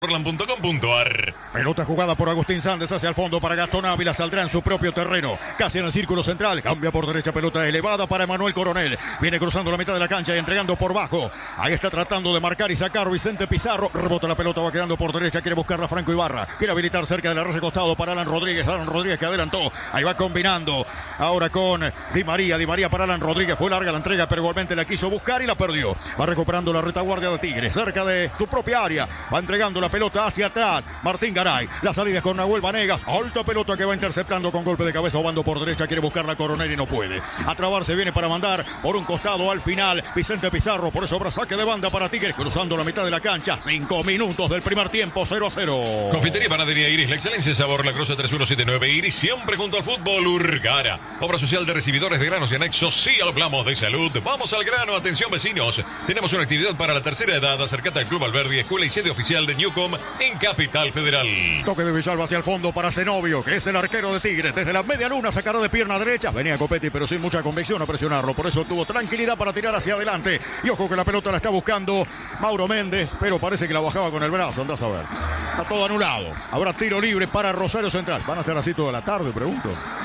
Orlan.com.ar. Pelota jugada por Agustín Sández hacia el fondo para Gastón Ávila, saldrá en su propio terreno, casi en el círculo central, cambia por derecha, pelota elevada para Emanuel Coronel, viene cruzando la mitad de la cancha y entregando por bajo, ahí está tratando de marcar y sacar Vicente Pizarro, rebota la pelota, va quedando por derecha, quiere buscarla Franco Ibarra, quiere habilitar cerca de la red de costado para Alan Rodríguez que adelantó, ahí va combinando, ahora con Di María para Alan Rodríguez, fue larga la entrega, pero igualmente la quiso buscar y la perdió, va recuperando la retaguardia de Tigre, cerca de su propia área, va entregando la pelota hacia atrás, Martín Garay, la salida es con Nahuel Vanegas, alta pelota que va interceptando con golpe de cabeza, Obando por derecha, quiere buscar la Coronel y no puede, a trabarse viene para mandar por un costado al final, Vicente Pizarro, por eso habrá saque de banda para Tigres, cruzando la mitad de la cancha, 5 minutos del primer tiempo, 0-0. Confitería Panadería Iris, la excelencia y sabor, la Cruz 3179 Iris, siempre junto al fútbol. Urgara, obra social de recibidores de granos y anexos, sí hablamos de salud, vamos al grano, atención vecinos, tenemos una actividad para la tercera edad, acércate al Club Alberdi, escuela y sede oficial de Newcom en Capital Federal. Toque de Villalba hacia el fondo para Zenobio, que es el arquero de Tigres. Desde la media luna sacará de pierna derecha. Venía Copetti, pero sin mucha convicción a presionarlo. Por eso tuvo tranquilidad para tirar hacia adelante. Y ojo que la pelota la está buscando Mauro Méndez, pero parece que la bajaba con el brazo. Andás a ver. Está todo anulado. Habrá tiro libre para Rosario Central. ¿Van a estar así toda la tarde, pregunto?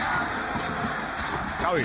Javi.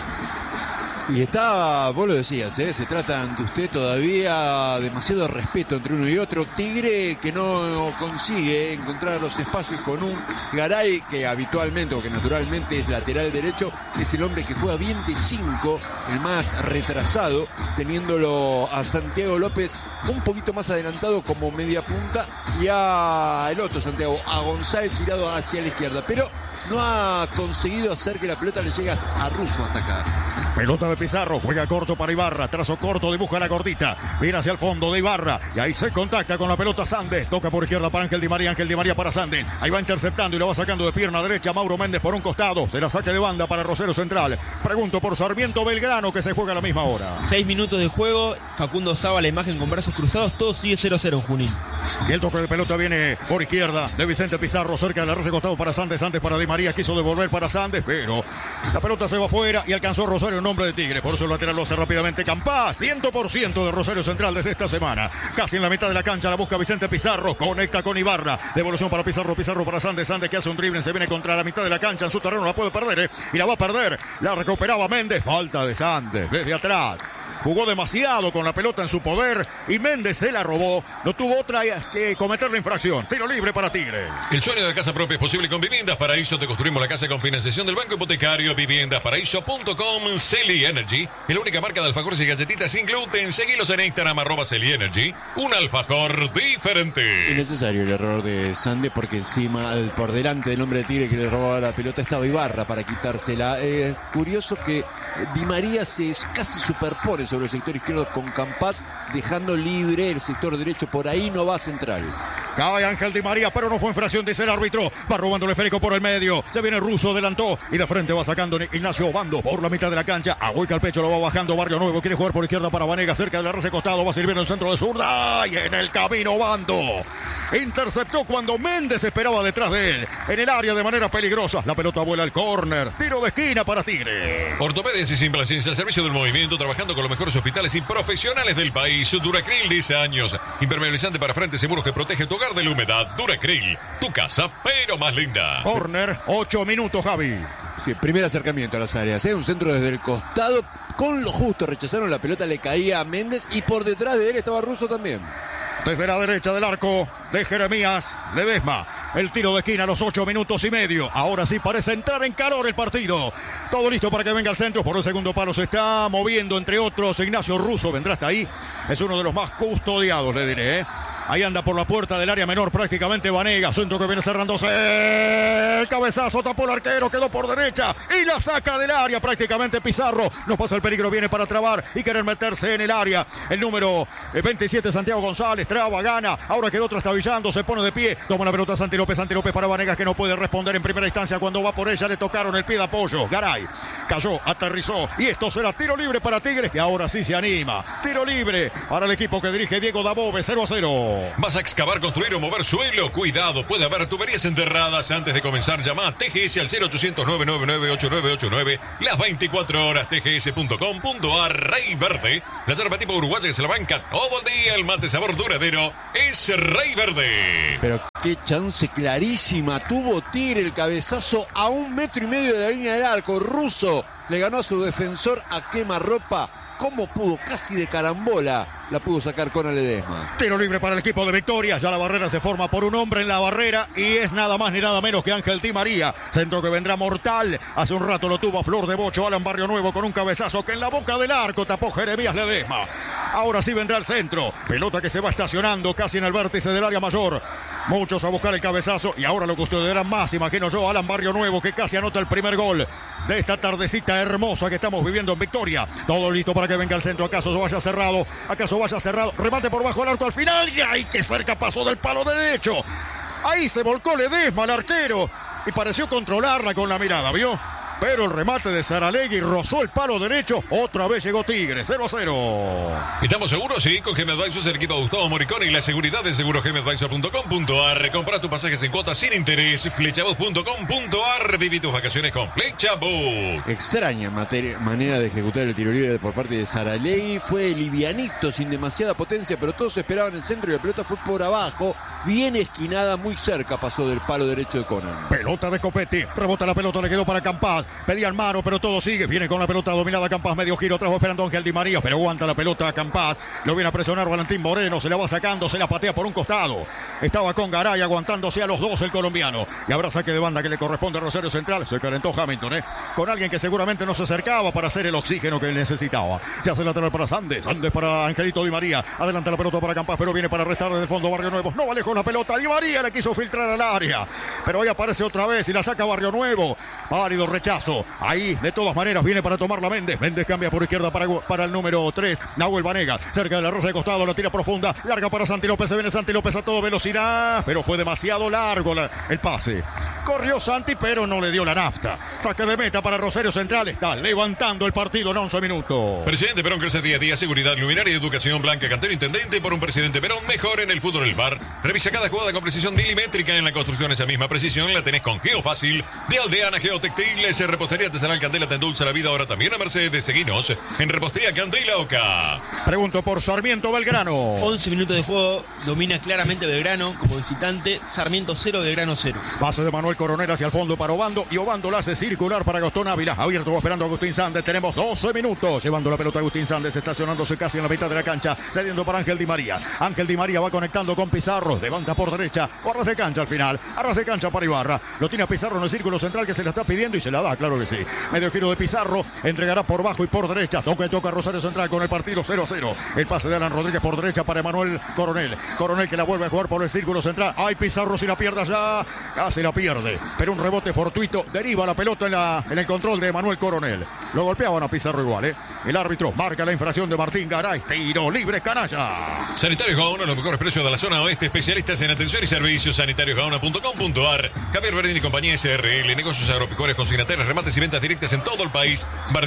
Y está, vos lo decías, se trata ante usted todavía demasiado respeto entre uno y otro. Tigre que no consigue encontrar los espacios con un Garay que habitualmente o que naturalmente es lateral derecho, es el hombre que juega bien de 5, el más retrasado, teniéndolo a Santiago López un poquito más adelantado como media punta y a el otro Santiago, a González tirado hacia la izquierda, pero no ha conseguido hacer que la pelota le llegue a Russo hasta acá. Pelota de Pizarro, juega corto para Ibarra, trazo corto, dibuja la cortita, viene hacia el fondo de Ibarra, y ahí se contacta con la pelota Sández, toca por izquierda para Ángel Di María para Sández, ahí va interceptando y la va sacando de pierna derecha Mauro Méndez por un costado, se la saque de banda para Rosario Central, pregunto por Sarmiento Belgrano que se juega a la misma hora. 6 minutos de juego, Facundo Saba la imagen con brazos cruzados, todo sigue 0-0 en Junín. Y el toque de pelota viene por izquierda de Vicente Pizarro, cerca de la red de costado para Sández, antes para Di María, quiso devolver para Sández, pero la pelota se va afuera y alcanzó Rosario en nombre de Tigre, por eso el lateral lo hace rápidamente Campás, 100% de Rosario Central desde esta semana, casi en la mitad de la cancha la busca Vicente Pizarro, conecta con Ibarra, devolución para Pizarro para Sández que hace un drible, se viene contra la mitad de la cancha, en su terreno la puede perder, y la va a perder, la recuperaba Méndez, falta de Sández, desde atrás. Jugó demasiado con la pelota en su poder y Méndez se la robó. No tuvo otra que cometer la infracción. Tiro libre para Tigre. El sueño de casa propia es posible con Viviendas Paraíso. Te construimos la casa con financiación del Banco Hipotecario. Viviendasparaíso.com. Celi Energy es la única marca de alfajores y galletitas sin gluten. Seguilos en Instagram @Celi Energy. Un alfajor diferente. Innecesario el error de Sández porque encima, por delante del hombre de Tigre que le robaba la pelota, estaba Ibarra para quitársela. Curioso que Di María se casi superpone sobre el sector izquierdo con Campás, dejando libre el sector derecho. Por ahí no va Central. Cae Ángel Di María, pero no fue infracción, dice el árbitro. Va robando el esférico por el medio. Se viene Russo, adelantó y de frente va sacando Ignacio Obando por la mitad de la cancha. Ahueca el pecho, lo va bajando Barrio Nuevo. Quiere jugar por izquierda para Vanegas, cerca de la red de costado. Va sirviendo el centro de zurda y en el camino Obando. Interceptó cuando Méndez esperaba detrás de él. En el área de manera peligrosa. La pelota vuela al córner. Tiro de esquina para Tigre. Ortopedias y Simplaciencia al servicio del movimiento, trabajando con los mejores hospitales y profesionales del país. Duracril, 10 años. Impermeabilizante para frente, seguros que protege tu hogar de la humedad. Duracril, tu casa, pero más linda. Córner, 8 minutos, Javi. Sí, primer acercamiento a las áreas, un centro desde el costado, con lo justo rechazaron la pelota, le caía a Méndez y por detrás de él estaba Russo también. Desde la derecha del arco de Jeremías Ledesma. El tiro de esquina a los 8 minutos y medio. Ahora sí parece entrar en calor el partido. Todo listo para que venga el centro. Por el segundo palo se está moviendo, entre otros, Ignacio Russo. Vendrá hasta ahí. Es uno de los más custodiados, le diré. Ahí anda por la puerta del área menor prácticamente Vanegas. Centro que viene cerrándose. El cabezazo tapó el arquero. Quedó por derecha. Y la saca del área prácticamente Pizarro. No pasa el peligro. Viene para trabar y querer meterse en el área. El número 27 Santiago González. Traba, gana. Ahora quedó trastabillando. Se pone de pie. Toma la pelota Santi López para Vanegas que no puede responder en primera instancia. Cuando va por ella le tocaron el pie de apoyo. Garay cayó, aterrizó. Y esto será tiro libre para Tigres. Y ahora sí se anima. Tiro libre para el equipo que dirige Diego Dabove. 0-0. ¿Vas a excavar, construir o mover suelo? Cuidado, puede haber tuberías enterradas. Antes de comenzar, llama a TGS al 0800-999-8989. Las 24 horas, tgs.com.ar. Rey Verde, la yerba tipo uruguaya que se la banca todo el día. El mate sabor duradero es Rey Verde. Pero qué chance clarísima tuvo Tigre, el cabezazo a 1,5 metros de la línea del arco. Russo le ganó a su defensor a quemarropa. ¿Cómo pudo? Casi de carambola la pudo sacar Conal Ledesma. Tiro libre para el equipo de Victoria. Ya la barrera se forma por un hombre en la barrera y es nada más ni nada menos que Ángel Di María. Centro que vendrá mortal. Hace un rato lo tuvo a flor de bocho Alan Barrio Nuevo con un cabezazo que en la boca del arco tapó Jeremías Ledesma. Ahora sí vendrá el centro. Pelota que se va estacionando casi en el vértice del área mayor. Muchos a buscar el cabezazo y ahora lo custodiarán más, imagino yo, Alan Barrio Nuevo, que casi anota el primer gol de esta tardecita hermosa que estamos viviendo en Victoria. Todo listo para que venga el centro. Acaso vaya cerrado. Remate por bajo el arco al final. Y ¡ay, qué cerca pasó del palo derecho! Ahí se volcó Ledesma, el arquero, y pareció controlarla con la mirada, ¿vio? Pero el remate de Saralegui rozó el palo derecho. Otra vez llegó Tigre, 0-0. ¿Estamos seguros? Sí, con GM Advisors, el equipo de Gustavo Moricone y la seguridad de segurosgmadvisor.com.ar. Compra tus pasajes en cuotas sin interés. Flechabus.com.ar. Viví tus vacaciones con Flechabus. Extraña manera de ejecutar el tiro libre por parte de Saralegui. Fue livianito, sin demasiada potencia, pero todos esperaban el centro y la pelota fue por abajo. Bien esquinada, muy cerca pasó del palo derecho de Conan. Pelota de Copetti. Rebota la pelota, le quedó para Campás. Pedían mano, pero todo sigue. Viene con la pelota dominada Campás, medio giro, atrás esperando Ángel Di María, pero aguanta la pelota a Campás. Lo viene a presionar Valentín Moreno, se la va sacando, se la patea por un costado. Estaba con Garay aguantándose a los dos el colombiano. Y habrá saque de banda que le corresponde a Rosario Central. Se calentó Hamilton, con alguien que seguramente no se acercaba para hacer el oxígeno que él necesitaba. Se hace lateral para Sandes para Angelito Di María. Adelanta la pelota para Campás, pero viene para restar desde el fondo Barrio Nuevo. No vale con la pelota. Di María le quiso filtrar al área, pero ahí aparece otra vez y la saca Barrio Nuevo. Válido rechazo. Ahí, de todas maneras, viene para tomarla Méndez. Méndez cambia por izquierda para el número 3. Nahuel Vanegas, cerca de la rosa de costado, la tira profunda. Larga para Santi López. Se viene Santi López a toda velocidad, pero fue demasiado largo el pase. Corrió Santi, pero no le dio la nafta. Saque de meta para Rosario Central. Está levantando el partido en 11 minutos. Presidente Perón crece día a día. Seguridad, luminaria y educación. Blanca Cantero, intendente por un presidente Perón. Mejor en el fútbol del bar. Revisa cada jugada con precisión milimétrica. En la construcción esa misma precisión la tenés con Geofácil de Aldeana Geotextiles. Repostería artesanal Candela te endulza la vida. Ahora también a Mercedes. Seguinos en Repostería Candela Oca. Pregunto por Sarmiento Belgrano. 11 minutos de juego. Domina claramente Belgrano como visitante. Sarmiento 0, Belgrano 0. Pase de Manuel Coronel hacia el fondo para Obando. Y Obando la hace circular para Gastón Ávila. Abierto esperando a Agustín Sández. Tenemos 12 minutos. Llevando la pelota a Agustín Sández. Estacionándose casi en la mitad de la cancha. Cediendo para Ángel Di María. Ángel Di María va conectando con Pizarro. Levanta por derecha. Arras de cancha al final. Arras de cancha para Ibarra. Lo tiene a Pizarro en el círculo central que se la está pidiendo y se la da, claro que sí. Medio giro de Pizarro. Entregará por bajo y por derecha. Toca Rosario Central con el partido 0-0. El pase de Alan Rodríguez por derecha para Emanuel Coronel. Coronel que la vuelve a jugar por el círculo central. Ay, Pizarro si la pierde ya. Casi la pierde. Pero un rebote fortuito. Deriva la pelota en el control de Emanuel Coronel. Lo golpeaban a Pizarro igual, El árbitro marca la infracción de Martín Garay. Tiro libre, canalla. Sanitarios Gaona, los mejores precios de la zona oeste. Especialistas en atención y servicios. Sanitariosgaona.com.ar. Javier Verdín y compañía SRL. Negocios agropecuarios, consignatarios, remates y ventas directas en todo el país.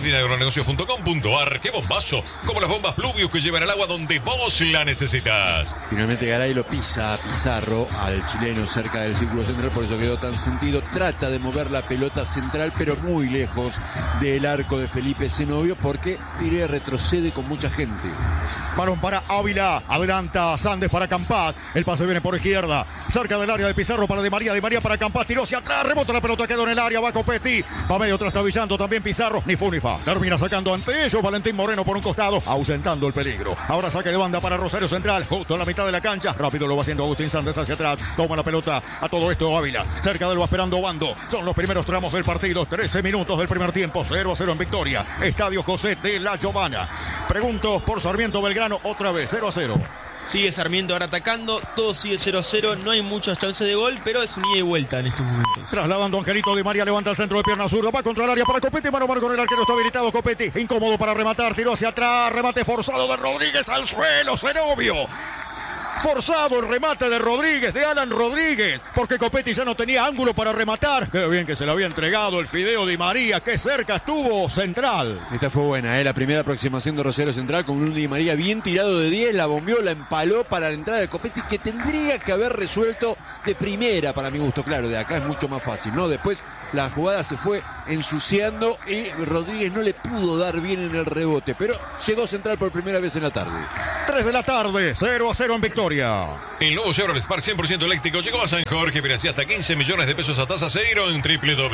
verdinaagronegocios.com.ar. ¡Qué bombazo! Como las bombas Pluvius que llevan el agua donde vos la necesitas. Finalmente Garay lo pisa a Pizarro, al chileno, cerca del círculo central, por eso quedó tan sentido. Trata de mover la pelota central, pero muy lejos del arco de Felipe Zenobio, porque Tigre retrocede con mucha gente. Balón para Ávila, adelanta Sández para Campás. El pase viene por izquierda, cerca del área de Pizarro para Di María para Campás, tiró hacia atrás, rebota la pelota, quedó en el área, va Copetti, va medio trastabillando también Pizarro, ni fu ni fa, termina sacando ante ellos Valentín Moreno por un costado, ausentando el peligro. Ahora saque de banda para Rosario Central, justo en la mitad de la cancha, rápido lo va haciendo Agustín Sández hacia atrás, toma la pelota, a todo esto Ávila, cerca de él va esperando Obando, son los primeros tramos del partido, 13 minutos del primer tiempo, 0-0 en Victoria, Estadio José de la Giovana. Pregunto por Sarmiento Belgrano, otra vez, 0-0. Sigue Sarmiento ahora atacando, todo sigue 0-0, no hay muchas chances de gol, pero es un ida y vuelta en estos momentos. Trasladando a Angelito Di María, levanta el centro de pierna zurda, va contra el área para Copetti, mano con el arquero, está habilitado Copetti, incómodo para rematar, tiró hacia atrás, remate forzado de Rodríguez al suelo, Zenobio. Forzado el remate de Rodríguez, de Alan Rodríguez, porque Copetti ya no tenía ángulo para rematar. Qué bien que se le había entregado el fideo Di María, qué cerca estuvo Central. Esta fue buena, la primera aproximación de Rosario Central con un Di María bien tirado de 10, la bombeó, la empaló para la entrada de Copetti, que tendría que haber resuelto de primera para mi gusto. Claro, de acá es mucho más fácil, ¿no? Después la jugada se fue ensuciando y Rodríguez no le pudo dar bien en el rebote, pero llegó Central por primera vez en la tarde. 3 de la tarde, 0-0 en victoria. El nuevo Chevrolet Spark 100% eléctrico llegó a San Jorge, financia hasta 15 millones de pesos a tasa cero en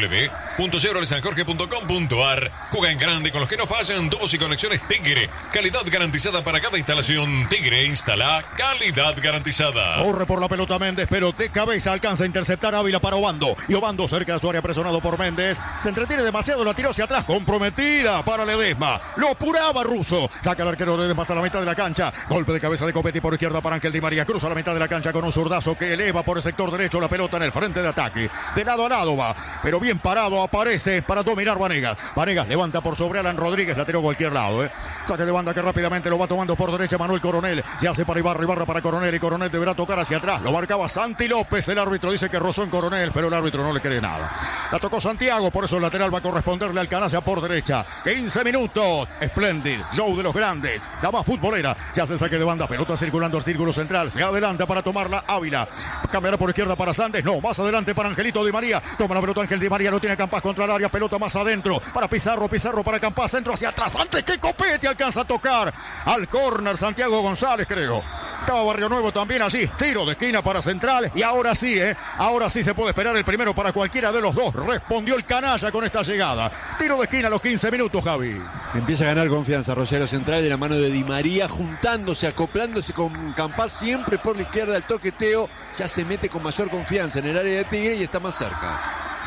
www.chevroletsanjorge.com.ar. Juega en grande con los que no fallan, tubos y conexiones Tigre. Calidad garantizada para cada instalación. Tigre instala calidad garantizada. Corre por la pelota Méndez, pero de cabeza alcanza a interceptar Ávila para Obando. Y Obando cerca de su área, presionado por Méndez. Se entretiene demasiado, la tiró hacia atrás, comprometida para Ledesma. Lo apuraba Russo. Saca el arquero Ledesma hasta la mitad de la cancha. Golpe de cabeza de Copetti por izquierda para Ángel Di María. Cruza la mitad de la cancha con un zurdazo que eleva por el sector derecho la pelota en el frente de ataque. De lado a lado va, pero bien parado aparece para dominar Vanegas. Vanegas levanta por sobre Alan Rodríguez, la tiró a cualquier lado. Saque de banda que rápidamente lo va tomando por derecha Manuel Coronel. Se hace para Ibarra para Coronel y Coronel deberá tocar hacia atrás. Lo marcaba Santi López. El árbitro dice que rozó en Coronel, pero el árbitro no le cree nada. La tocó Santiago, por eso el lateral va a corresponderle al Canalla por derecha. 15 minutos. Splendid. Show de los grandes. La más futbolera. Se hace el saque de banda. Pelota circulando al círculo central. Se adelanta para tomarla Ávila. Cambiará por izquierda para Sandes. No, más adelante para Angelito Di María. Toma la pelota Ángel Di María. Lo tiene Campás contra el área. Pelota más adentro para Pizarro. Pizarro para Campás. Centro hacia atrás. Antes que Copetti alcanza a tocar al córner Santiago González, creo. Estaba Barrio Nuevo también así. Tiro de esquina para Central. Y ahora sí, ahora sí se puede esperar el primero para cualquiera de los dos. Respondió el Canalla con esta llegada. Tiro de esquina a los 15 minutos, Javi. Empieza a ganar confianza Rosario Central de la mano de Di María, juntándose, acoplándose con Campás siempre por la izquierda. El toqueteo ya se mete con mayor confianza en el área de Tigre y está más cerca.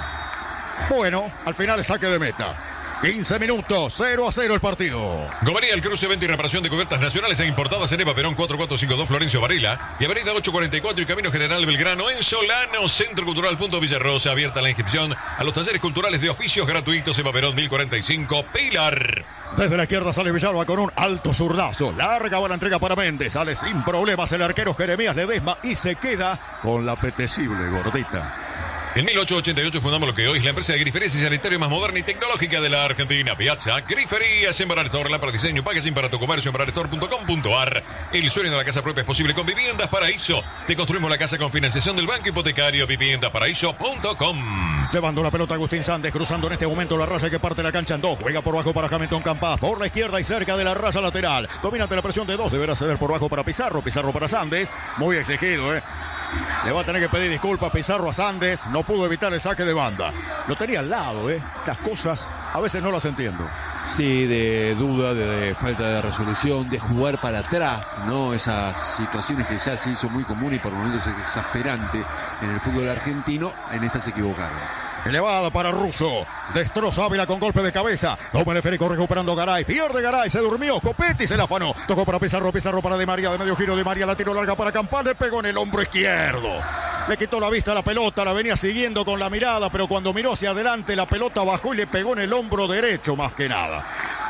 Bueno, al final el saque de meta. 15 minutos, 0-0 el partido. Gomería, el cruce, venta y reparación de cubiertas nacionales e importadas en Eva Perón 4452 Florencio Varela y Avenida 844 y Camino General Belgrano en Solano. Centro Cultural Punto Villarrosa, abierta la inscripción a los talleres culturales de oficios gratuitos. Eva Perón 1045 Pilar. Desde la izquierda sale Villalba con un alto zurdazo. Larga va la entrega para Méndez. Sale sin problemas el arquero Jeremías Ledesma y se queda con la apetecible gordita. En 1888 fundamos lo que hoy es la empresa de griferías y sanitario más moderna y tecnológica de la Argentina. Piazza Griferías en Barretor, la para diseño, packaging para tu comercio en barretor.com.ar. El sueño de la casa propia es posible con Viviendas Paraíso. Te construimos la casa con financiación del Banco Hipotecario. Viviendaparaíso.com. Llevando la pelota Agustín Sandes, cruzando en este momento la raya que parte la cancha en dos. Juega por bajo para Hamilton Campás, por la izquierda y cerca de la raya lateral. Domina ante la presión de dos, deberá ceder por bajo para Pizarro. Pizarro para Sandes, muy exigido, Le va a tener que pedir disculpas Pizarro a Sandes. No pudo evitar el saque de banda. Lo tenía al lado, Estas cosas a veces no las entiendo. Sí, de duda, de falta de resolución, de jugar para atrás, ¿no? Esas situaciones que ya se hizo muy común y por momentos es exasperante en el fútbol argentino. En esta se equivocaron. Elevada para Russo. Destroza Ávila con golpe de cabeza. Toma el esférico recuperando Garay. Pierde Garay. Se durmió. Copetti se la afanó. Tocó para Pizarro. Pizarro para Di María. De medio giro Di María. La tiró larga para Campán. Le pegó en el hombro izquierdo. Le quitó la vista a la pelota. La venía siguiendo con la mirada. Pero cuando miró hacia adelante la pelota bajó y le pegó en el hombro derecho más que nada.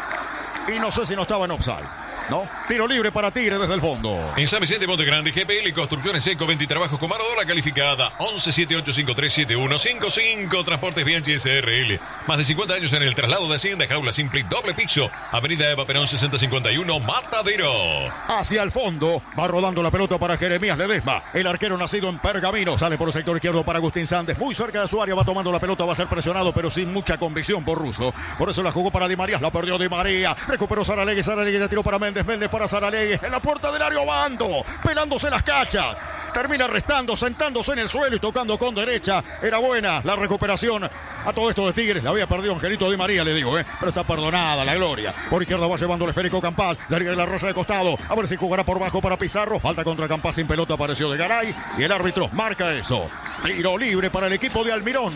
Y no sé si no estaba en offside. ¿No? Tiro libre para Tigre desde el fondo. En San Vicente Monte Grande, GPL Construcciones Eco, 20 trabajos con mano de obra calificada. 1178537155. Transportes Bianchi SRL. Más de 50 años en el traslado de Hacienda. Jaula Simple doble piso. Avenida Eva Perón 6051 Matadero. Hacia el fondo va rodando la pelota para Jeremías Ledesma. El arquero nacido en Pergamino. Sale por el sector izquierdo para Agustín Sandes. Muy cerca de su área va tomando la pelota. Va a ser presionado pero sin mucha convicción por Russo. Por eso la jugó para Di María. La perdió Di María. Recuperó Saralegui. Saralegui la tiró para Méndez. Méndez para Saralegui. En la puerta del área Obando. Pelándose las cachas. Termina restando, sentándose en el suelo y tocando con derecha. Era buena la recuperación. A todo esto de Tigres. La había perdido Angelito Di María, le digo, Pero está perdonada la gloria. Por izquierda va llevando el esférico Campás. Larga de la raya de costado. A ver si jugará por bajo para Pizarro. Falta contra Campás sin pelota. Apareció de Garay. Y el árbitro marca eso. Tiro libre para el equipo de Almirón.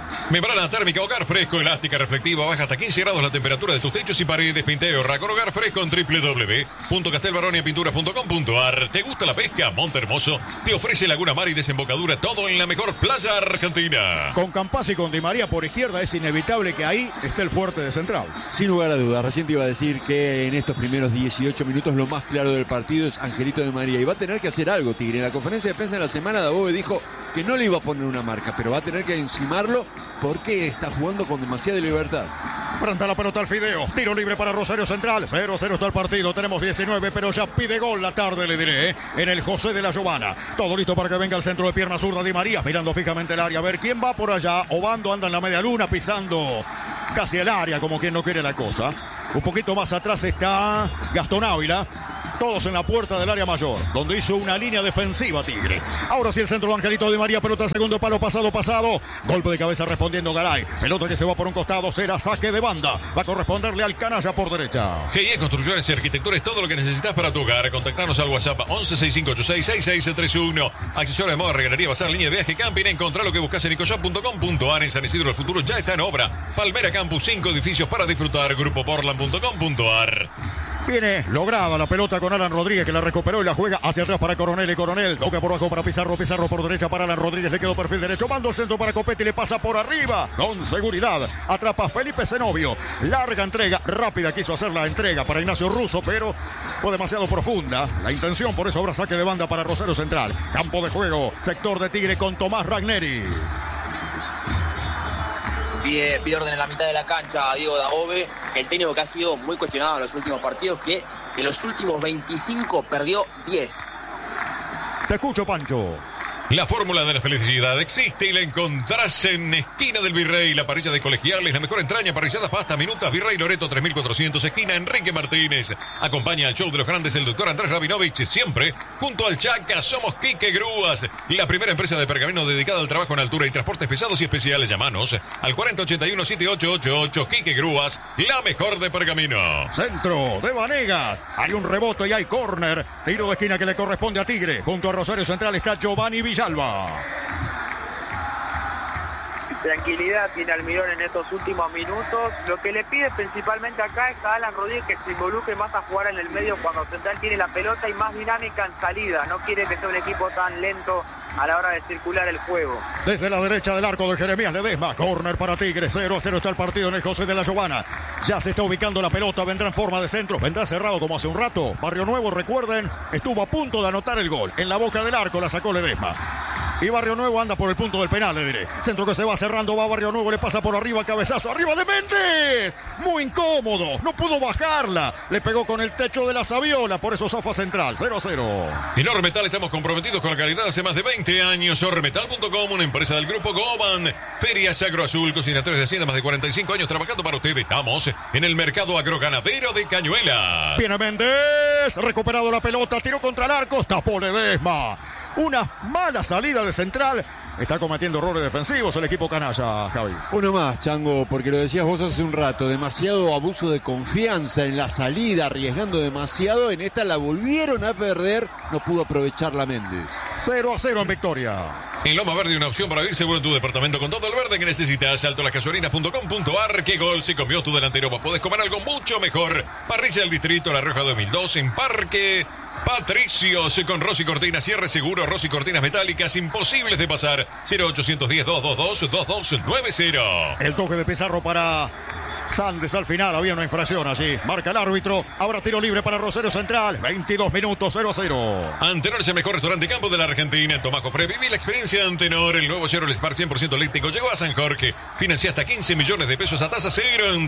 Membrana térmica Hogar Fresco, elástica, reflectiva, baja hasta 15 grados la temperatura de tus techos y paredes. Pinteo con Hogar Fresco en www.castelbaroniapinturas.com.ar. ¿Te gusta la pesca? Monte Hermoso te ofrece Laguna Mar y desembocadura, todo en la mejor playa argentina. Con Campazzo y con Di María por izquierda es inevitable que ahí esté el fuerte de Central. Sin lugar a dudas, recién te iba a decir que en estos primeros 18 minutos lo más claro del partido es Angelito Di María. Y va a tener que hacer algo, Tigre. En la conferencia de prensa de la semana, Dabove dijo que no le iba a poner una marca, pero va a tener que encimarlo porque está jugando con demasiada libertad. Frente a la pelota al Fideo. Tiro libre para Rosario Central. 0-0 está el partido. Tenemos 19, pero ya pide gol la tarde, le diré, en el José de la Giovana. Todo listo para que venga el centro de pierna zurda Di María, mirando fijamente el área. A ver quién va por allá. Obando anda en la media luna, pisando casi el área, como quien no quiere la cosa. Un poquito más atrás está Gastón Ávila. Todos en la puerta del área mayor, donde hizo una línea defensiva Tigre. Ahora sí el centro de Angelito Di María, pelota segundo palo, pasado. Golpe de cabeza respondiendo Garay. Pelota que se va por un costado, será saque de banda. Va a corresponderle al canalla por derecha. GIE Construcciones y Arquitectura es todo lo que necesitas para tu hogar. Contactarnos al WhatsApp 1165866631. Accesorios de moda, regalería, bazar, línea de viaje, camping. Encontrá lo que buscas en ecoshop.com.ar. En San Isidro del Futuro ya está en obra. Palmera Campus, 5 edificios para disfrutar. Grupoportland.com.ar. Viene lograda la pelota con Alan Rodríguez, que la recuperó y la juega hacia atrás para Coronel. Y Coronel toca por abajo para Pizarro. Pizarro por derecha para Alan Rodríguez. Le quedó perfil derecho. Mando el centro para Copetti. Le pasa por arriba con seguridad. Atrapa Felipe Zenobio. Larga entrega. Rápida quiso hacer la entrega para Ignacio Russo, pero fue demasiado profunda la intención. Por eso habrá saque de banda para Rosario Central. Campo de juego. Sector de Tigre con Tomás Ragneri. Pide orden en la mitad de la cancha a Diego Dabove, el técnico que ha sido muy cuestionado en los últimos partidos, que en los últimos 25 perdió 10. Te escucho, Pancho. La fórmula de la felicidad existe y la encontrás en Esquina del Virrey, la parrilla de Colegiales, la mejor entraña, parrilladas, pasta, minutas, Virrey Loreto 3400, esquina Enrique Martínez. Acompaña al show de los grandes el doctor Andrés Rabinovich, siempre junto al Chaca. Somos Quique Grúas, la primera empresa de pergamino dedicada al trabajo en altura y transportes pesados y especiales. Llamanos al 4081-7888. Quique Grúas, la mejor de pergamino. Centro de Vanegas. Hay un rebote y hay córner. Tiro de esquina que le corresponde a Tigre. Junto a Rosario Central está Giovanni Villalba. Tranquilidad tiene Almirón en estos últimos minutos. Lo que le pide principalmente acá es a Alan Rodríguez que se involucre más a jugar en el medio cuando Central tiene la pelota y más dinámica en salida. No quiere que sea un equipo tan lento a la hora de circular el juego. Desde la derecha del arco de Jeremías Ledesma. Córner para Tigre. 0-0 está el partido en el José de la Giovana. Ya se está ubicando la pelota. Vendrá en forma de centro. Vendrá cerrado como hace un rato. Barrio Nuevo, recuerden, estuvo a punto de anotar el gol. En la boca del arco la sacó Ledesma. Y Barrio Nuevo anda por el punto del penal, le diré. Centro que se va cerrando, va Barrio Nuevo, le pasa por arriba, cabezazo, arriba de Méndez. Muy incómodo, no pudo bajarla. Le pegó con el techo de la Saviola, por eso zafa Central, 0-0. En Ormetal estamos comprometidos con la calidad hace más de 20 años. Ormetal.com, una empresa del grupo Goban. Ferias Agro Azul, cocinatorios de Hacienda, más de 45 años trabajando para ustedes. Estamos en el mercado agroganadero de Cañuelas. Viene Méndez, recuperado la pelota, tiró contra el arco, tapó Ledesma. Una mala salida de Central. Está cometiendo errores defensivos el equipo canalla, Javi. Uno más, Chango, porque lo decías vos hace un rato. Demasiado abuso de confianza en la salida, arriesgando demasiado. En esta la volvieron a perder. No pudo aprovechar la Méndez. 0-0 en victoria. En Loma Verde, una opción para vivir seguro en tu departamento con todo el verde que necesitas. Altolascasuarinas.com.ar. ¿Qué gol se comió tu delantero? Vos podés comer algo mucho mejor. Parrilla del Distrito, La Rioja 2002, en Parque Patricios, con Rosy Cortinas, cierre seguro, Rosy Cortinas metálicas, imposibles de pasar. 0810-222-2290. El toque de Pizarro para Sandes al final, había una infracción allí. Marca el árbitro, habrá tiro libre para Rosario Central. 22 minutos, 0-0. Antenor es el mejor restaurante campo de la Argentina. Tomás Cofre, viví la experiencia de Antenor. El nuevo Chevrolet Spark 100% eléctrico llegó a San Jorge. Financia hasta 15 millones de pesos a tasa cero en